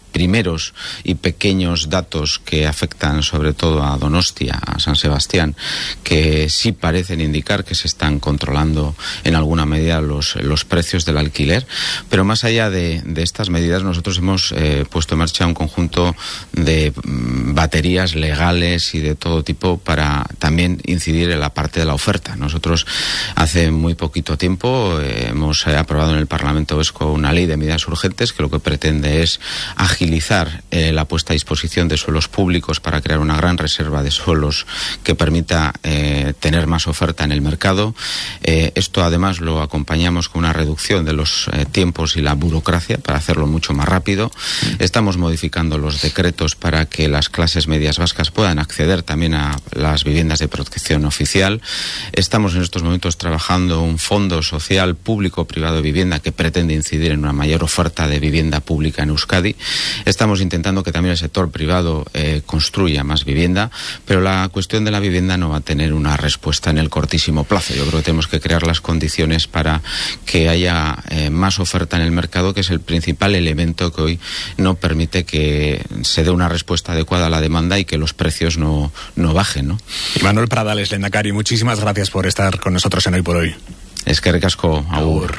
primeros y pequeños datos que afectan sobre todo a Donostia, a San Sebastián, que sí parecen indicar que se están controlando en alguna medida los, los precios del alquiler. Pero más allá de, de estas medidas, nosotros hemos eh, puesto en marcha un conjunto de mm, baterías legales y de todo tipo para también incidir en la parte de la oferta. Nosotros hace muy poquito tiempo eh, hemos eh, aprobado en el Parlamento Vasco una ley de medidas urgentes que lo que pretende es agilizar eh, la puesta a disposición de suelos públicos para crear una gran reserva de suelos que permita eh, tener más oferta en el mercado. Eh, esto además lo acompañamos con una reducción de los eh, tiempos y la burocracia para hacerlo mucho más rápido. Estamos modificando los decretos para que las clases medias vascas puedan acceder también a las viviendas de protección oficial. Estamos en estos momentos trabajando un fondo social público-privado de vivienda que pretende incidir en una mayor oferta de vivienda pública en Euskadi. Estamos intentando que también el sector privado eh, construya más vivienda, pero la cuestión de la vivienda no va a tener una respuesta en el cortísimo plazo. Yo creo que tenemos que crear las condiciones para que haya eh, más oferta en el mercado, que es el principal elemento que hoy no permite que se dé una respuesta adecuada a la demanda y que los precios no, no bajen, ¿no? Y Manuel Pradales, lehendakari, muchísimas gracias por estar con nosotros en Hoy por Hoy. Es que ricasco, agur.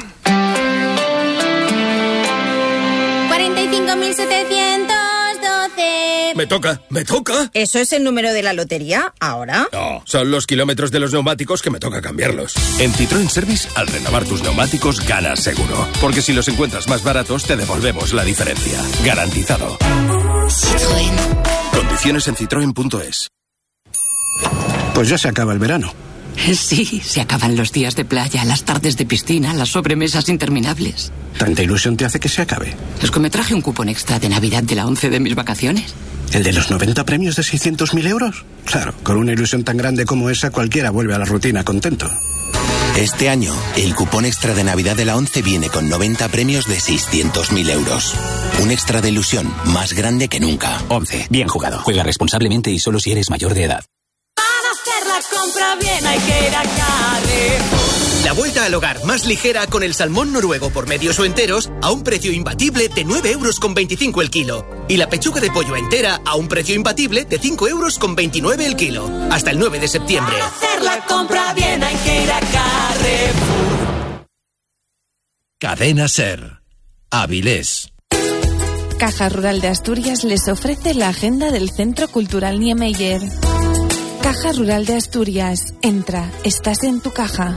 cuarenta y cinco mil setecientos doce. Me toca, me toca. ¿Eso es el número de la lotería ahora? No, son los kilómetros de los neumáticos que me toca cambiarlos. En Citroën Service, al renovar tus neumáticos, ganas seguro. Porque si los encuentras más baratos, te devolvemos la diferencia. Garantizado. Citroën. Condiciones en citroen punto es. Pues ya se acaba el verano. Sí, se acaban los días de playa, las tardes de piscina, las sobremesas interminables. ¿Tanta ilusión te hace que se acabe? Es que me traje un cupón extra de Navidad de la once de mis vacaciones. ¿El de los noventa premios de seiscientos mil euros? Claro, con una ilusión tan grande como esa, cualquiera vuelve a la rutina contento. Este año, el cupón extra de Navidad de la once viene con noventa premios de seiscientos mil euros. Un extra de ilusión más grande que nunca. once. Bien jugado. Juega responsablemente y solo si eres mayor de edad. Compra bien, hay que ir a Carrefour. La vuelta al hogar más ligera con el salmón noruego por medios o enteros a un precio imbatible de nueve euros con veinticinco el kilo. Y la pechuga de pollo entera a un precio imbatible de cinco euros con veintinueve el kilo. Hasta el nueve de septiembre. Para hacer la compra bien, hay que ir a Carrefour. Cadena SER. Avilés. Caja Rural de Asturias les ofrece la agenda del Centro Cultural Niemeyer. Caja Rural de Asturias. Entra, estás en tu caja.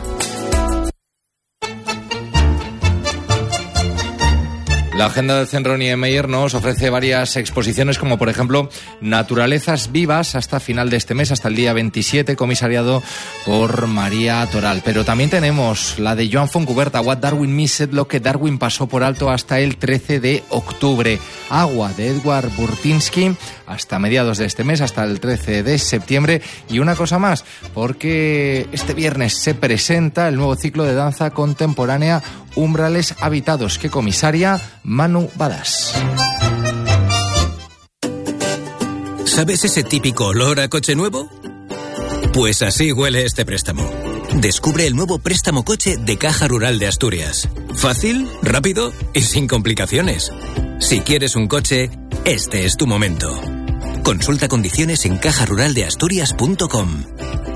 La agenda del Centro Niemeyer nos ofrece varias exposiciones, como por ejemplo Naturalezas Vivas, hasta final de este mes, hasta el día veintisiete, comisariado por María Toral. Pero también tenemos la de Joan Foncuberta, What Darwin Missed, lo que Darwin pasó por alto, hasta el trece de octubre. Agua, de Edward Burtynsky, hasta mediados de este mes, hasta el trece de septiembre. Y una cosa más, porque este viernes se presenta el nuevo ciclo de danza contemporánea Umbrales Habitados, que comisaria Manu Badas. ¿Sabes ese típico olor a coche nuevo? Pues así huele este préstamo. Descubre el nuevo préstamo coche de Caja Rural de Asturias. Fácil, rápido y sin complicaciones. Si quieres un coche, este es tu momento. Consulta condiciones en caja rural de asturias punto com.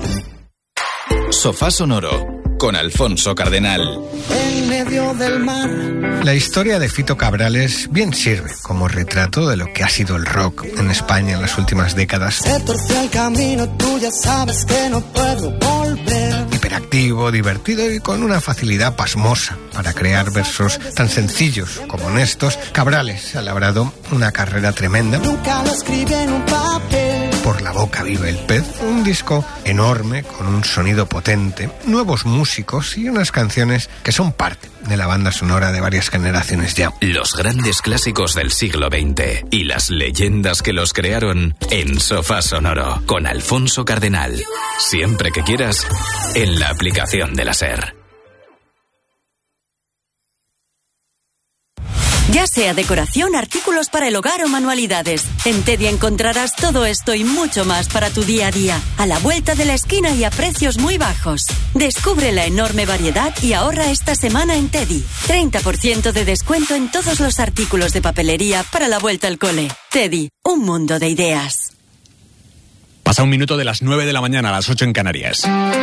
Sofá Sonoro, con Alfonso Cardenal. En medio del mar. La historia de Fito Cabrales bien sirve como retrato de lo que ha sido el rock en España en las últimas décadas. Se torció el camino, tú ya sabes que no puedo volver. Hiperactivo, divertido y con una facilidad pasmosa para crear versos tan sencillos como honestos, Cabrales ha labrado una carrera tremenda. Nunca lo escribí en un papel. Por la boca vive el pez, un disco enorme con un sonido potente, nuevos músicos y unas canciones que son parte de la banda sonora de varias generaciones ya. Los grandes clásicos del siglo veinte y las leyendas que los crearon en Sofá Sonoro, con Alfonso Cardenal. Siempre que quieras, en la aplicación de la SER. Ya sea decoración, artículos para el hogar o manualidades. En Teddy encontrarás todo esto y mucho más para tu día a día. A la vuelta de la esquina y a precios muy bajos. Descubre la enorme variedad y ahorra esta semana en Teddy. treinta por ciento de descuento en todos los artículos de papelería para la vuelta al cole. Teddy, un mundo de ideas. Pasa un minuto de las nueve de la mañana a las ocho en Canarias.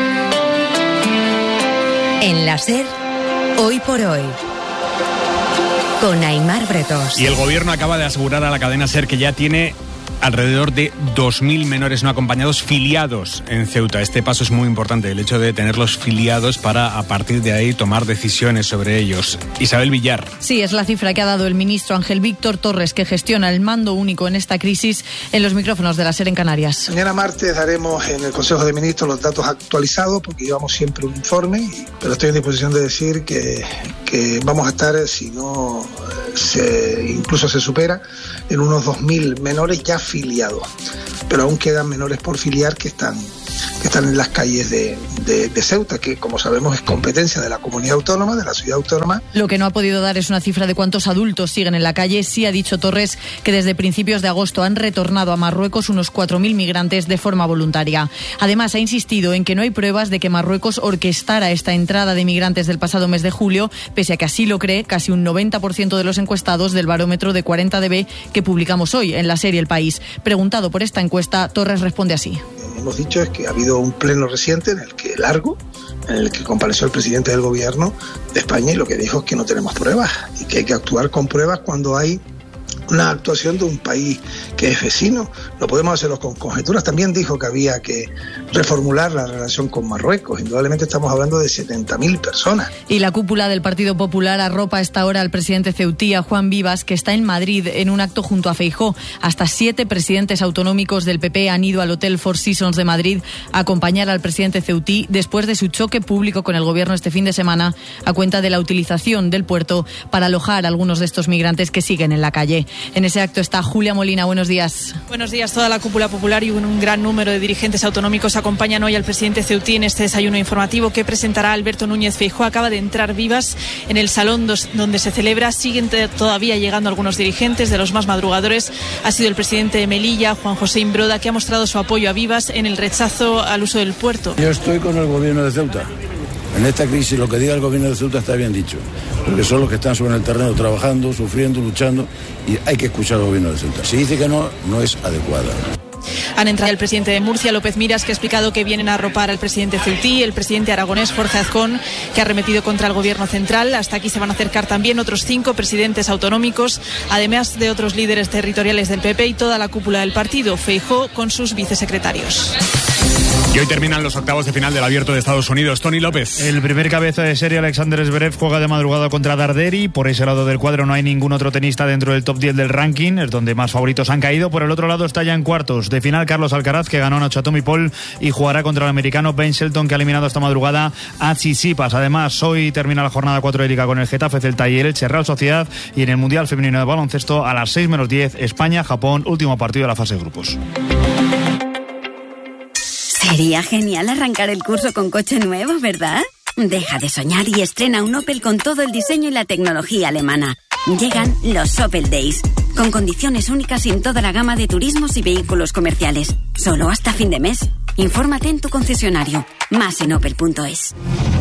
En la SER, hoy por hoy, con Aimar Bretos. Y el gobierno acaba de asegurar a la cadena SER que ya tiene alrededor de dos mil menores no acompañados filiados en Ceuta. Este paso es muy importante, el hecho de tenerlos filiados para a partir de ahí tomar decisiones sobre ellos. Isabel Villar. Sí, es la cifra que ha dado el ministro Ángel Víctor Torres, que gestiona el mando único en esta crisis, en los micrófonos de la SER en Canarias. Mañana martes daremos en el Consejo de Ministros los datos actualizados, porque llevamos siempre un informe, pero estoy en disposición de decir que, que vamos a estar, si no se, incluso se supera, en unos dos mil menores ya filiados, pero aún quedan menores por filiar que están que están en las calles de, de, de Ceuta, que como sabemos es competencia de la comunidad autónoma, de la ciudad autónoma. Lo que no ha podido dar es una cifra de cuántos adultos siguen en la calle. Sí ha dicho Torres que desde principios de agosto han retornado a Marruecos unos cuatro mil migrantes de forma voluntaria. Además, ha insistido en que no hay pruebas de que Marruecos orquestara esta entrada de migrantes del pasado mes de julio, pese a que así lo cree casi un noventa por ciento de los encuestados del barómetro de cuarenta D B que publicamos hoy en la serie El País. Preguntado por esta encuesta, Torres responde así. Hemos dicho es que ha habido un pleno reciente en el que largo, en el que compareció el presidente del gobierno de España y lo que dijo es que no tenemos pruebas y que hay que actuar con pruebas cuando hay una actuación de un país que es vecino. No podemos hacerlo con conjeturas. También dijo que había que reformular la relación con Marruecos. Indudablemente estamos hablando de setenta mil personas. Y la cúpula del Partido Popular arropa a esta hora al presidente ceutí, a Juan Vivas, que está en Madrid en un acto junto a Feijóo. Hasta siete presidentes autonómicos del P P han ido al Hotel Four Seasons de Madrid a acompañar al presidente ceutí después de su choque público con el gobierno este fin de semana a cuenta de la utilización del puerto para alojar a algunos de estos migrantes que siguen en la calle. En ese acto está Julia Molina. Buenos días. Buenos días. Toda la cúpula popular y un gran número de dirigentes autonómicos acompañan hoy al presidente ceutí en este desayuno informativo que presentará Alberto Núñez Feijóo. Acaba de entrar Vivas en el salón dos, donde se celebra. Siguen todavía llegando algunos dirigentes. De los más madrugadores ha sido el presidente de Melilla, Juan José Imbroda, que ha mostrado su apoyo a Vivas en el rechazo al uso del puerto. Yo estoy con el gobierno de Ceuta. En esta crisis lo que diga el gobierno de Ceuta está bien dicho, porque son los que están sobre el terreno trabajando, sufriendo, luchando, y hay que escuchar al gobierno de Ceuta. Si dice que no, no es adecuada. Han entrado el presidente de Murcia, López Miras, que ha explicado que vienen a arropar al presidente ceutí, el presidente aragonés, Jorge Azcón, que ha arremetido contra el gobierno central. Hasta aquí se van a acercar también otros cinco presidentes autonómicos, además de otros líderes territoriales del P P y toda la cúpula del partido, Feijóo con sus vicesecretarios. Y hoy terminan los octavos de final del Abierto de Estados Unidos. Tony López. El primer cabeza de serie, Alexander Zverev, juega de madrugada contra Darderi. Por ese lado del cuadro no hay ningún otro tenista dentro del top diez del ranking, es donde más favoritos han caído. Por el otro lado está ya en cuartos de final Carlos Alcaraz, que ganó anoche a Tommy Paul y jugará contra el americano Ben Shelton, que ha eliminado esta madrugada a Tsitsipas. Además, hoy termina la jornada cuatro de Liga con el Getafe, Celta y el Elche, Real Sociedad. Y en el Mundial Femenino de Baloncesto, a las seis menos diez, España-Japón, último partido de la fase de grupos. Sería genial arrancar el curso con coche nuevo, ¿verdad? Deja de soñar y estrena un Opel con todo el diseño y la tecnología alemana. Llegan los Opel Days, con condiciones únicas en toda la gama de turismos y vehículos comerciales. Solo hasta fin de mes. Infórmate en tu concesionario. Más en opel punto es.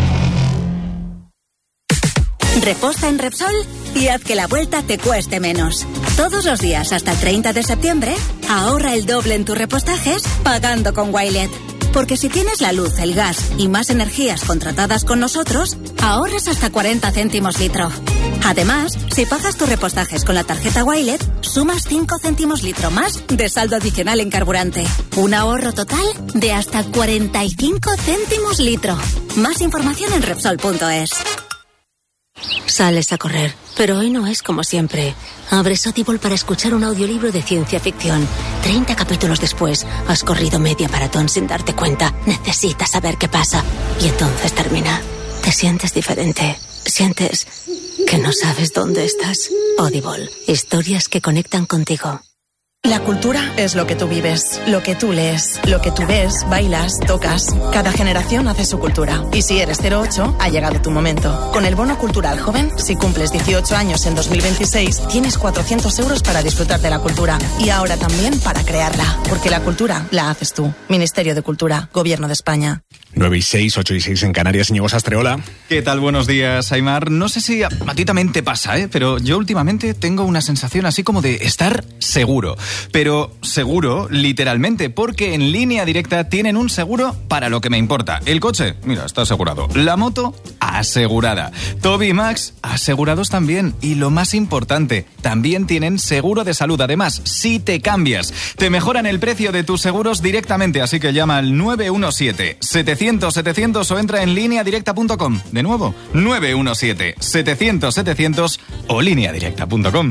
Reposta en Repsol y haz que la vuelta te cueste menos. Todos los días hasta el treinta de septiembre, ahorra el doble en tus repostajes pagando con Wilet. Porque si tienes la luz, el gas y más energías contratadas con nosotros, ahorras hasta cuarenta céntimos litro. Además, si pagas tus repostajes con la tarjeta Wilet, sumas cinco céntimos litro más de saldo adicional en carburante. Un ahorro total de hasta cuarenta y cinco céntimos litro. Más información en Repsol punto es. Sales a correr, pero hoy no es como siempre. Abres Audible para escuchar un audiolibro de ciencia ficción. treinta capítulos después, has corrido media maratón sin darte cuenta. Necesitas saber qué pasa. Y entonces termina. Te sientes diferente. Sientes que no sabes dónde estás. Audible. Historias que conectan contigo. La cultura es lo que tú vives, lo que tú lees, lo que tú ves, bailas, tocas. Cada generación hace su cultura. Y si eres cero ocho, ha llegado tu momento. Con el Bono Cultural Joven, si cumples dieciocho años en dos mil veintiséis, tienes cuatrocientos euros para disfrutar de la cultura. Y ahora también para crearla. Porque la cultura la haces tú. Ministerio de Cultura, Gobierno de España. nueve y seis, ocho y seis en Canarias. Íñigo Sastreola. ¿Qué tal? Buenos días, Aimar. No sé si a, a ti también te pasa, ¿eh? Pero yo últimamente tengo una sensación así como de estar seguro. Pero seguro, literalmente, porque en Línea Directa tienen un seguro para lo que me importa. El coche, mira, está asegurado. La moto, asegurada. Toby y Max, asegurados también. Y lo más importante, también tienen seguro de salud. Además, si te cambias, te mejoran el precio de tus seguros directamente. Así que llama al nueve uno siete, setecientos, setecientos o entra en línea directa punto com. De nuevo, nueve uno siete, setecientos, setecientos o línea directa punto com.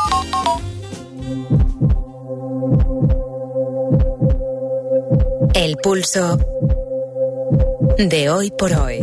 El pulso de hoy por hoy.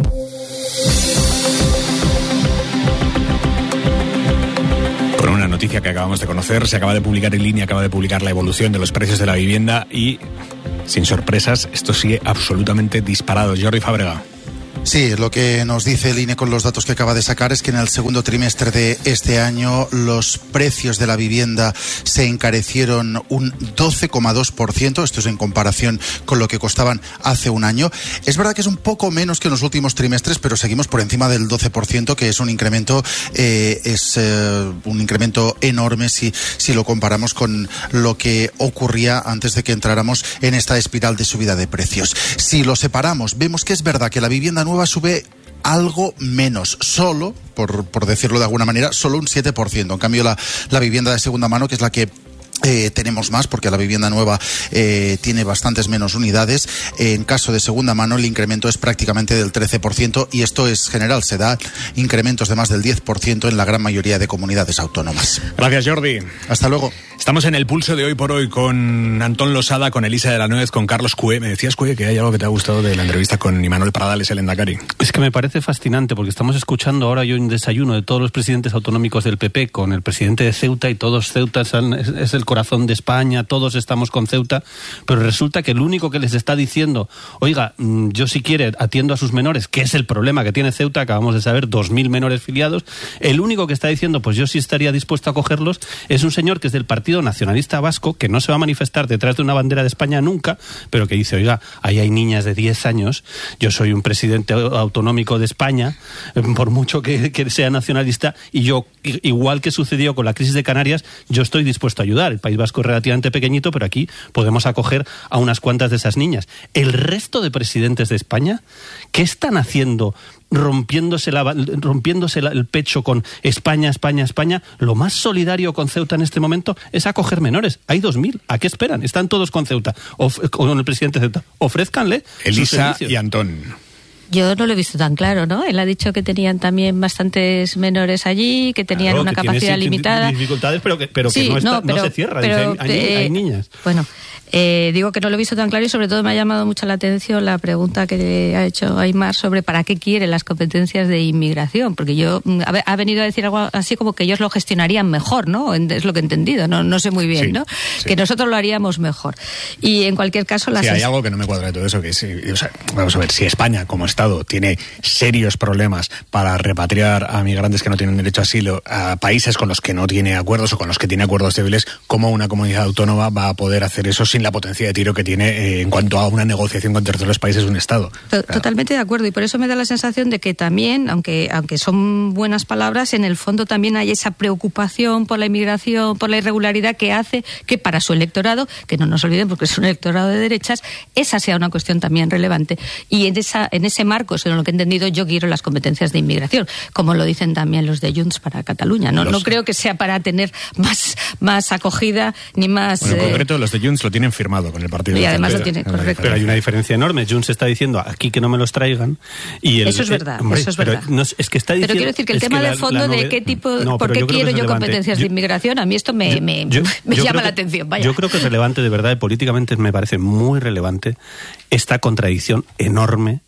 Con una noticia que acabamos de conocer, se acaba de publicar en línea, acaba de publicar la evolución de los precios de la vivienda y, sin sorpresas, esto sigue absolutamente disparado. Jordi Fábrega. Sí, lo que nos dice el I N E con los datos que acaba de sacar es que en el segundo trimestre de este año los precios de la vivienda se encarecieron un doce coma dos por ciento, esto es en comparación con lo que costaban hace un año. Es verdad que es un poco menos que en los últimos trimestres, pero seguimos por encima del doce por ciento, que es un incremento eh, es eh, un incremento enorme si, si lo comparamos con lo que ocurría antes de que entráramos en esta espiral de subida de precios. Si lo separamos, vemos que es verdad que la vivienda nueva sube algo menos, solo, por, por decirlo de alguna manera, solo un siete por ciento. En cambio, la, la vivienda de segunda mano, que es la que Eh, tenemos más, porque la vivienda nueva eh, tiene bastantes menos unidades. Eh, en caso de segunda mano, el incremento es prácticamente del trece por ciento y esto es general. Se da incrementos de más del diez por ciento en la gran mayoría de comunidades autónomas. Gracias, Jordi. Hasta luego. Estamos en el pulso de hoy por hoy con Antón Losada, con Elisa de la Nuez, con Carlos Cue. Me decías, Cue, que hay algo que te ha gustado de la entrevista con Imanol Pradales, el Endacari. Es que me parece fascinante, porque estamos escuchando ahora yo un desayuno de todos los presidentes autonómicos del P P con el presidente de Ceuta, y todos Ceuta son, es, es el corazón de España, todos estamos con Ceuta, pero resulta que el único que les está diciendo, oiga, yo si quiere atiendo a sus menores, que es el problema que tiene Ceuta, acabamos de saber, dos mil menores filiados, el único que está diciendo, pues yo sí estaría dispuesto a acogerlos, es un señor que es del Partido Nacionalista Vasco, que no se va a manifestar detrás de una bandera de España nunca, pero que dice, oiga, ahí hay niñas de diez años, yo soy un presidente autonómico de España, por mucho que, que sea nacionalista, y yo, igual que sucedió con la crisis de Canarias, yo estoy dispuesto a ayudar. El País Vasco es relativamente pequeñito, pero aquí podemos acoger a unas cuantas de esas niñas. El resto de presidentes de España, ¿qué están haciendo? rompiéndose, la, rompiéndose la, el pecho con España, España, España. Lo más solidario con Ceuta en este momento es acoger menores. Hay dos mil. ¿A qué esperan? Están todos con Ceuta, of, con el presidente de Ceuta. Ofrézcanle Elisa y Antón. Yo no lo he visto tan claro, ¿no? Él ha dicho que tenían también bastantes menores allí, que tenían claro, una que capacidad tiene limitada. dificultades, pero que, pero sí, que no, está, no, pero, no se cierra. Pero, Dice, hay, eh, hay niñas. Bueno, eh, digo que no lo he visto tan claro y sobre todo me ha llamado mucho la atención la pregunta que ha hecho Aimar sobre para qué quiere las competencias de inmigración, porque yo ha, ha venido a decir algo así como que ellos lo gestionarían mejor, ¿no? Es lo que he entendido, no, no sé muy bien, sí, ¿no? Sí. Que nosotros lo haríamos mejor. Y en cualquier caso... Las sí, hay algo que no me cuadra de todo eso, que sí, o sea, vamos a ver, si España como Estado tiene serios problemas para repatriar a migrantes que no tienen derecho a asilo a países con los que no tiene acuerdos o con los que tiene acuerdos débiles, ¿cómo una comunidad autónoma va a poder hacer eso sin la potencia de tiro que tiene eh, en cuanto a una negociación con terceros países un Estado? Totalmente de acuerdo, y por eso me da la sensación de que también, aunque, aunque son buenas palabras, en el fondo también hay esa preocupación por la inmigración, por la irregularidad, que hace que para su electorado, que no nos olvidemos que es un electorado de derechas, esa sea una cuestión también relevante. Y en, esa, en ese marco, según lo que he entendido, yo quiero las competencias de inmigración, como lo dicen también los de Junts para Cataluña. No, no creo que sea para tener más, más acogida ni más... Bueno, en eh... concreto, los de Junts lo tienen firmado con el partido. Y además lo tienen, correcto. Pero hay una diferencia enorme. Junts está diciendo aquí que no me los traigan. Y el, eso es verdad, hombre, eso es verdad. No, es que está diciendo, pero quiero decir que el tema de fondo la de qué tipo, no, por qué yo quiero yo competencias yo, de inmigración, a mí esto me, yo, me, yo, me yo llama la que, atención. Vaya. Yo creo que es relevante, de verdad, y políticamente me parece muy relevante esta contradicción enorme entre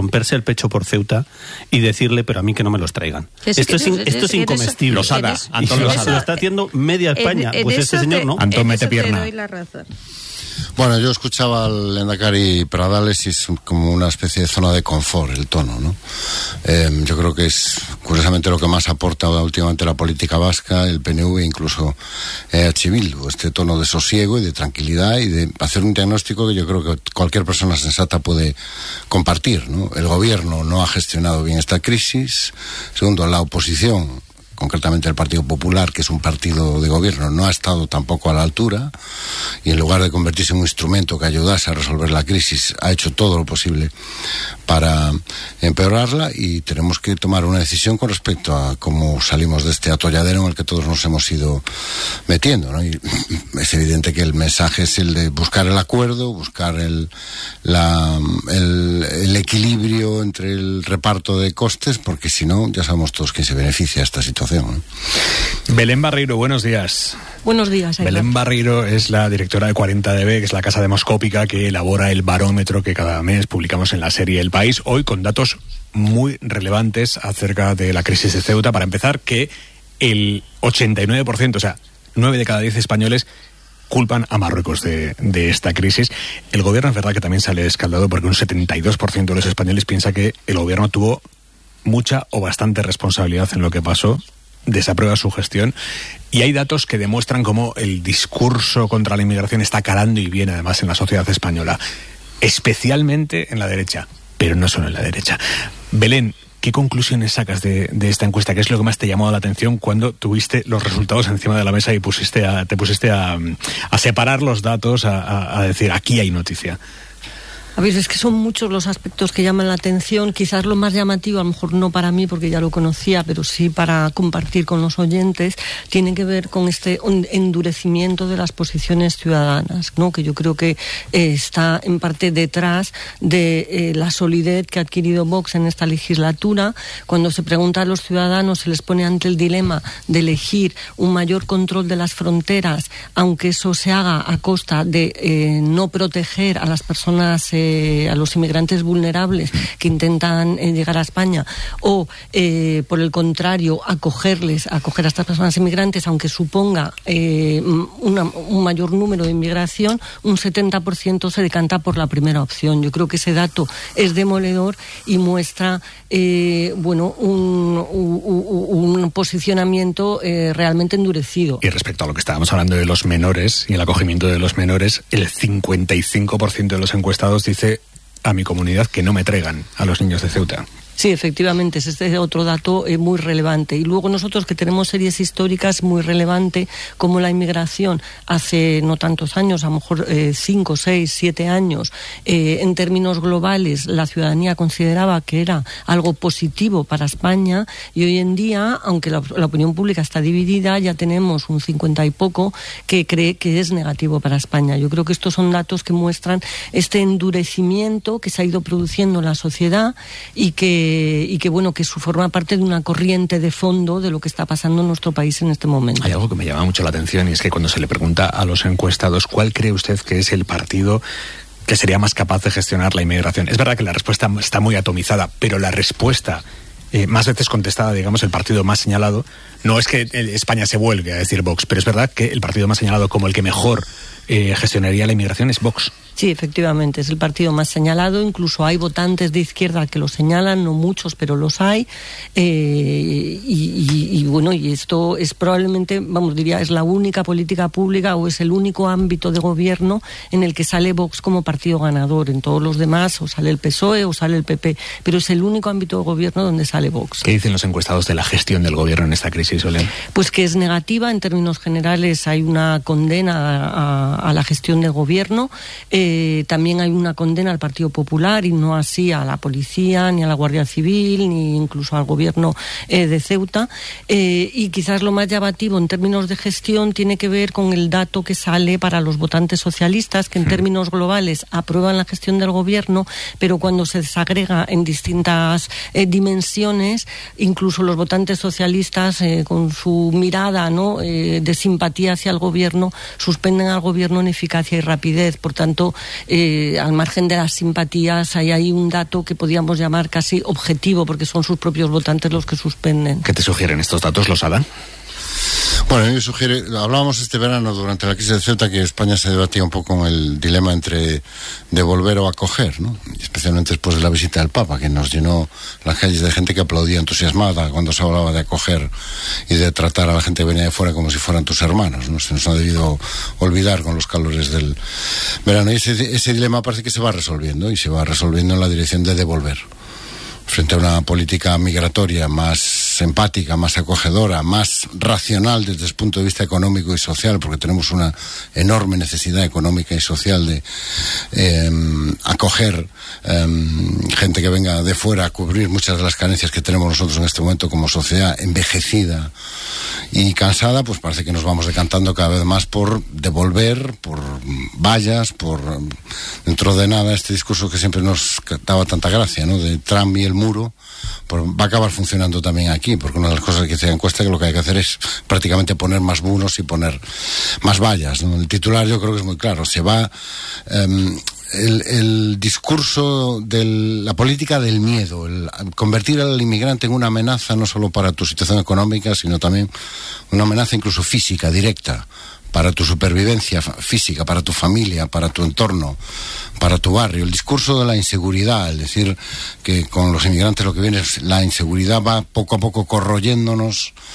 romperse el pecho por Ceuta y decirle, pero a mí que no me los traigan. Es esto que, es, in, esto es incomestible. Losada, Antón Losada. Lo está haciendo media España. En, en pues este te, señor no. Antón mete pierna. Te doy la razón. Bueno, yo escuchaba al Lehendakari Pradales y es como una especie de zona de confort el tono, ¿no? Eh, yo creo que es curiosamente lo que más aporta últimamente la política vasca, el P N V, incluso eh, H. Bildu, este tono de sosiego y de tranquilidad y de hacer un diagnóstico que yo creo que cualquier persona sensata puede compartir, ¿no? El gobierno no ha gestionado bien esta crisis. Segundo, la oposición, concretamente el Partido Popular, que es un partido de gobierno, no ha estado tampoco a la altura y en lugar de convertirse en un instrumento que ayudase a resolver la crisis, ha hecho todo lo posible para empeorarla y tenemos que tomar una decisión con respecto a cómo salimos de este atolladero en el que todos nos hemos ido metiendo, ¿no? Y es evidente que el mensaje es el de buscar el acuerdo, buscar el, la, el, el equilibrio entre el reparto de costes, porque si no, ya sabemos todos quién se beneficia de esta situación. Belén Barreiro, buenos días. Buenos días. Ayla. Belén Barreiro es la directora de cuarenta D B, que es la casa demoscópica que elabora el barómetro que cada mes publicamos en la serie El País, hoy con datos muy relevantes acerca de la crisis de Ceuta. Para empezar, que el ochenta y nueve por ciento, o sea, nueve de cada diez españoles culpan a Marruecos de, de esta crisis. El gobierno es verdad que también sale escaldado porque un setenta y dos por ciento de los españoles piensa que el gobierno tuvo mucha o bastante responsabilidad en lo que pasó, desaprueba su gestión, y hay datos que demuestran cómo el discurso contra la inmigración está calando y bien además en la sociedad española, especialmente en la derecha, pero no solo en la derecha. Belén, ¿qué conclusiones sacas de, de esta encuesta? ¿Qué es lo que más te llamó la atención cuando tuviste los resultados encima de la mesa y pusiste a, te pusiste a, a separar los datos, a, a, a decir, aquí hay noticia? A ver, es que son muchos los aspectos que llaman la atención. Quizás lo más llamativo, a lo mejor no para mí porque ya lo conocía, pero sí para compartir con los oyentes, tiene que ver con este endurecimiento de las posiciones ciudadanas, ¿no? Que yo creo que eh, está en parte detrás de eh, la solidez que ha adquirido Vox en esta legislatura. Cuando se pregunta a los ciudadanos, se les pone ante el dilema de elegir un mayor control de las fronteras, aunque eso se haga a costa de eh, no proteger a las personas eh, a los inmigrantes vulnerables que intentan eh, llegar a España, o eh, por el contrario acogerles, acoger a estas personas inmigrantes aunque suponga eh, una, un mayor número de inmigración, un setenta por ciento se decanta por la primera opción. Yo creo que ese dato es demoledor y muestra eh, bueno un, un, un posicionamiento eh, realmente endurecido. Y respecto a lo que estábamos hablando de los menores y el acogimiento de los menores, el cincuenta y cinco por ciento de los encuestados dice a mi comunidad que no me traigan a los niños de Ceuta. Sí, efectivamente, es este otro dato eh, muy relevante. Y luego nosotros que tenemos series históricas muy relevante, como la inmigración hace no tantos años, a lo mejor eh, cinco, seis, siete años, eh, en términos globales la ciudadanía consideraba que era algo positivo para España, y hoy en día, aunque la, la opinión pública está dividida, ya tenemos un cincuenta y poco que cree que es negativo para España. Yo creo que estos son datos que muestran este endurecimiento que se ha ido produciendo en la sociedad y que y que bueno que eso forma parte de una corriente de fondo de lo que está pasando en nuestro país en este momento. Hay algo que me llama mucho la atención y es que cuando se le pregunta a los encuestados cuál cree usted que es el partido que sería más capaz de gestionar la inmigración, es verdad que la respuesta está muy atomizada, pero la respuesta eh, más veces contestada, digamos, el partido más señalado, no es que España se vuelque a decir Vox, pero es verdad que el partido más señalado como el que mejor eh, gestionaría la inmigración es Vox. Sí, efectivamente, es el partido más señalado. Incluso hay votantes de izquierda que lo señalan, no muchos, pero los hay. Eh, y, y, y bueno, y esto es probablemente, vamos, diría, es la única política pública o es el único ámbito de gobierno en el que sale Vox como partido ganador. En todos los demás o sale el P S O E o sale el P P, pero es el único ámbito de gobierno donde sale Vox. ¿Qué dicen los encuestados de la gestión del gobierno en esta crisis, Belén? Pues que es negativa. En términos generales hay una condena a, a la gestión del gobierno. Eh, Eh, también hay una condena al Partido Popular y no así a la policía, ni a la Guardia Civil, ni incluso al gobierno eh, de Ceuta. Eh, Eh, y quizás lo más llamativo en términos de gestión tiene que ver con el dato que sale para los votantes socialistas, que en términos globales aprueban la gestión del gobierno, pero cuando se desagrega en distintas eh, dimensiones, incluso los votantes socialistas eh, con su mirada, ¿no?, eh, de simpatía hacia el gobierno, suspenden al gobierno en eficacia y rapidez. Por tanto, eh, al margen de las simpatías, hay ahí un dato que podríamos llamar casi objetivo, porque son sus propios votantes los que suspenden. ¿Qué te sugieren estos datos, Losada? Bueno, yo sugiero, hablábamos este verano durante la crisis de Ceuta que España se debatía un poco en el dilema entre devolver o acoger, ¿no? Especialmente después de la visita del Papa, que nos llenó las calles de gente que aplaudía entusiasmada cuando se hablaba de acoger y de tratar a la gente que venía de fuera como si fueran tus hermanos, ¿no? Se nos ha debido olvidar con los calores del verano. Y ese, ese dilema parece que se va resolviendo, y se va resolviendo en la dirección de devolver. Frente a una política migratoria más empática, más acogedora, más racional desde el punto de vista económico y social, porque tenemos una enorme necesidad económica y social de eh, acoger eh, gente que venga de fuera a cubrir muchas de las carencias que tenemos nosotros en este momento como sociedad envejecida y cansada. Pues parece que nos vamos decantando cada vez más por devolver, por vallas, por, dentro de nada, este discurso que siempre nos daba tanta gracia, ¿no?, de Trump y el muro, pues va a acabar funcionando también aquí, porque una de las cosas que dice la encuesta es que lo que hay que hacer es prácticamente poner más muros y poner más vallas, ¿no? El titular yo creo que es muy claro, se va eh, el, el discurso de la política del miedo, el convertir al inmigrante en una amenaza no solo para tu situación económica, sino también una amenaza incluso física, directa, para tu supervivencia física, para tu familia, para tu entorno, para tu barrio. El discurso de la inseguridad, es decir, que con los inmigrantes lo que viene es la inseguridad, va poco a poco corroyéndonos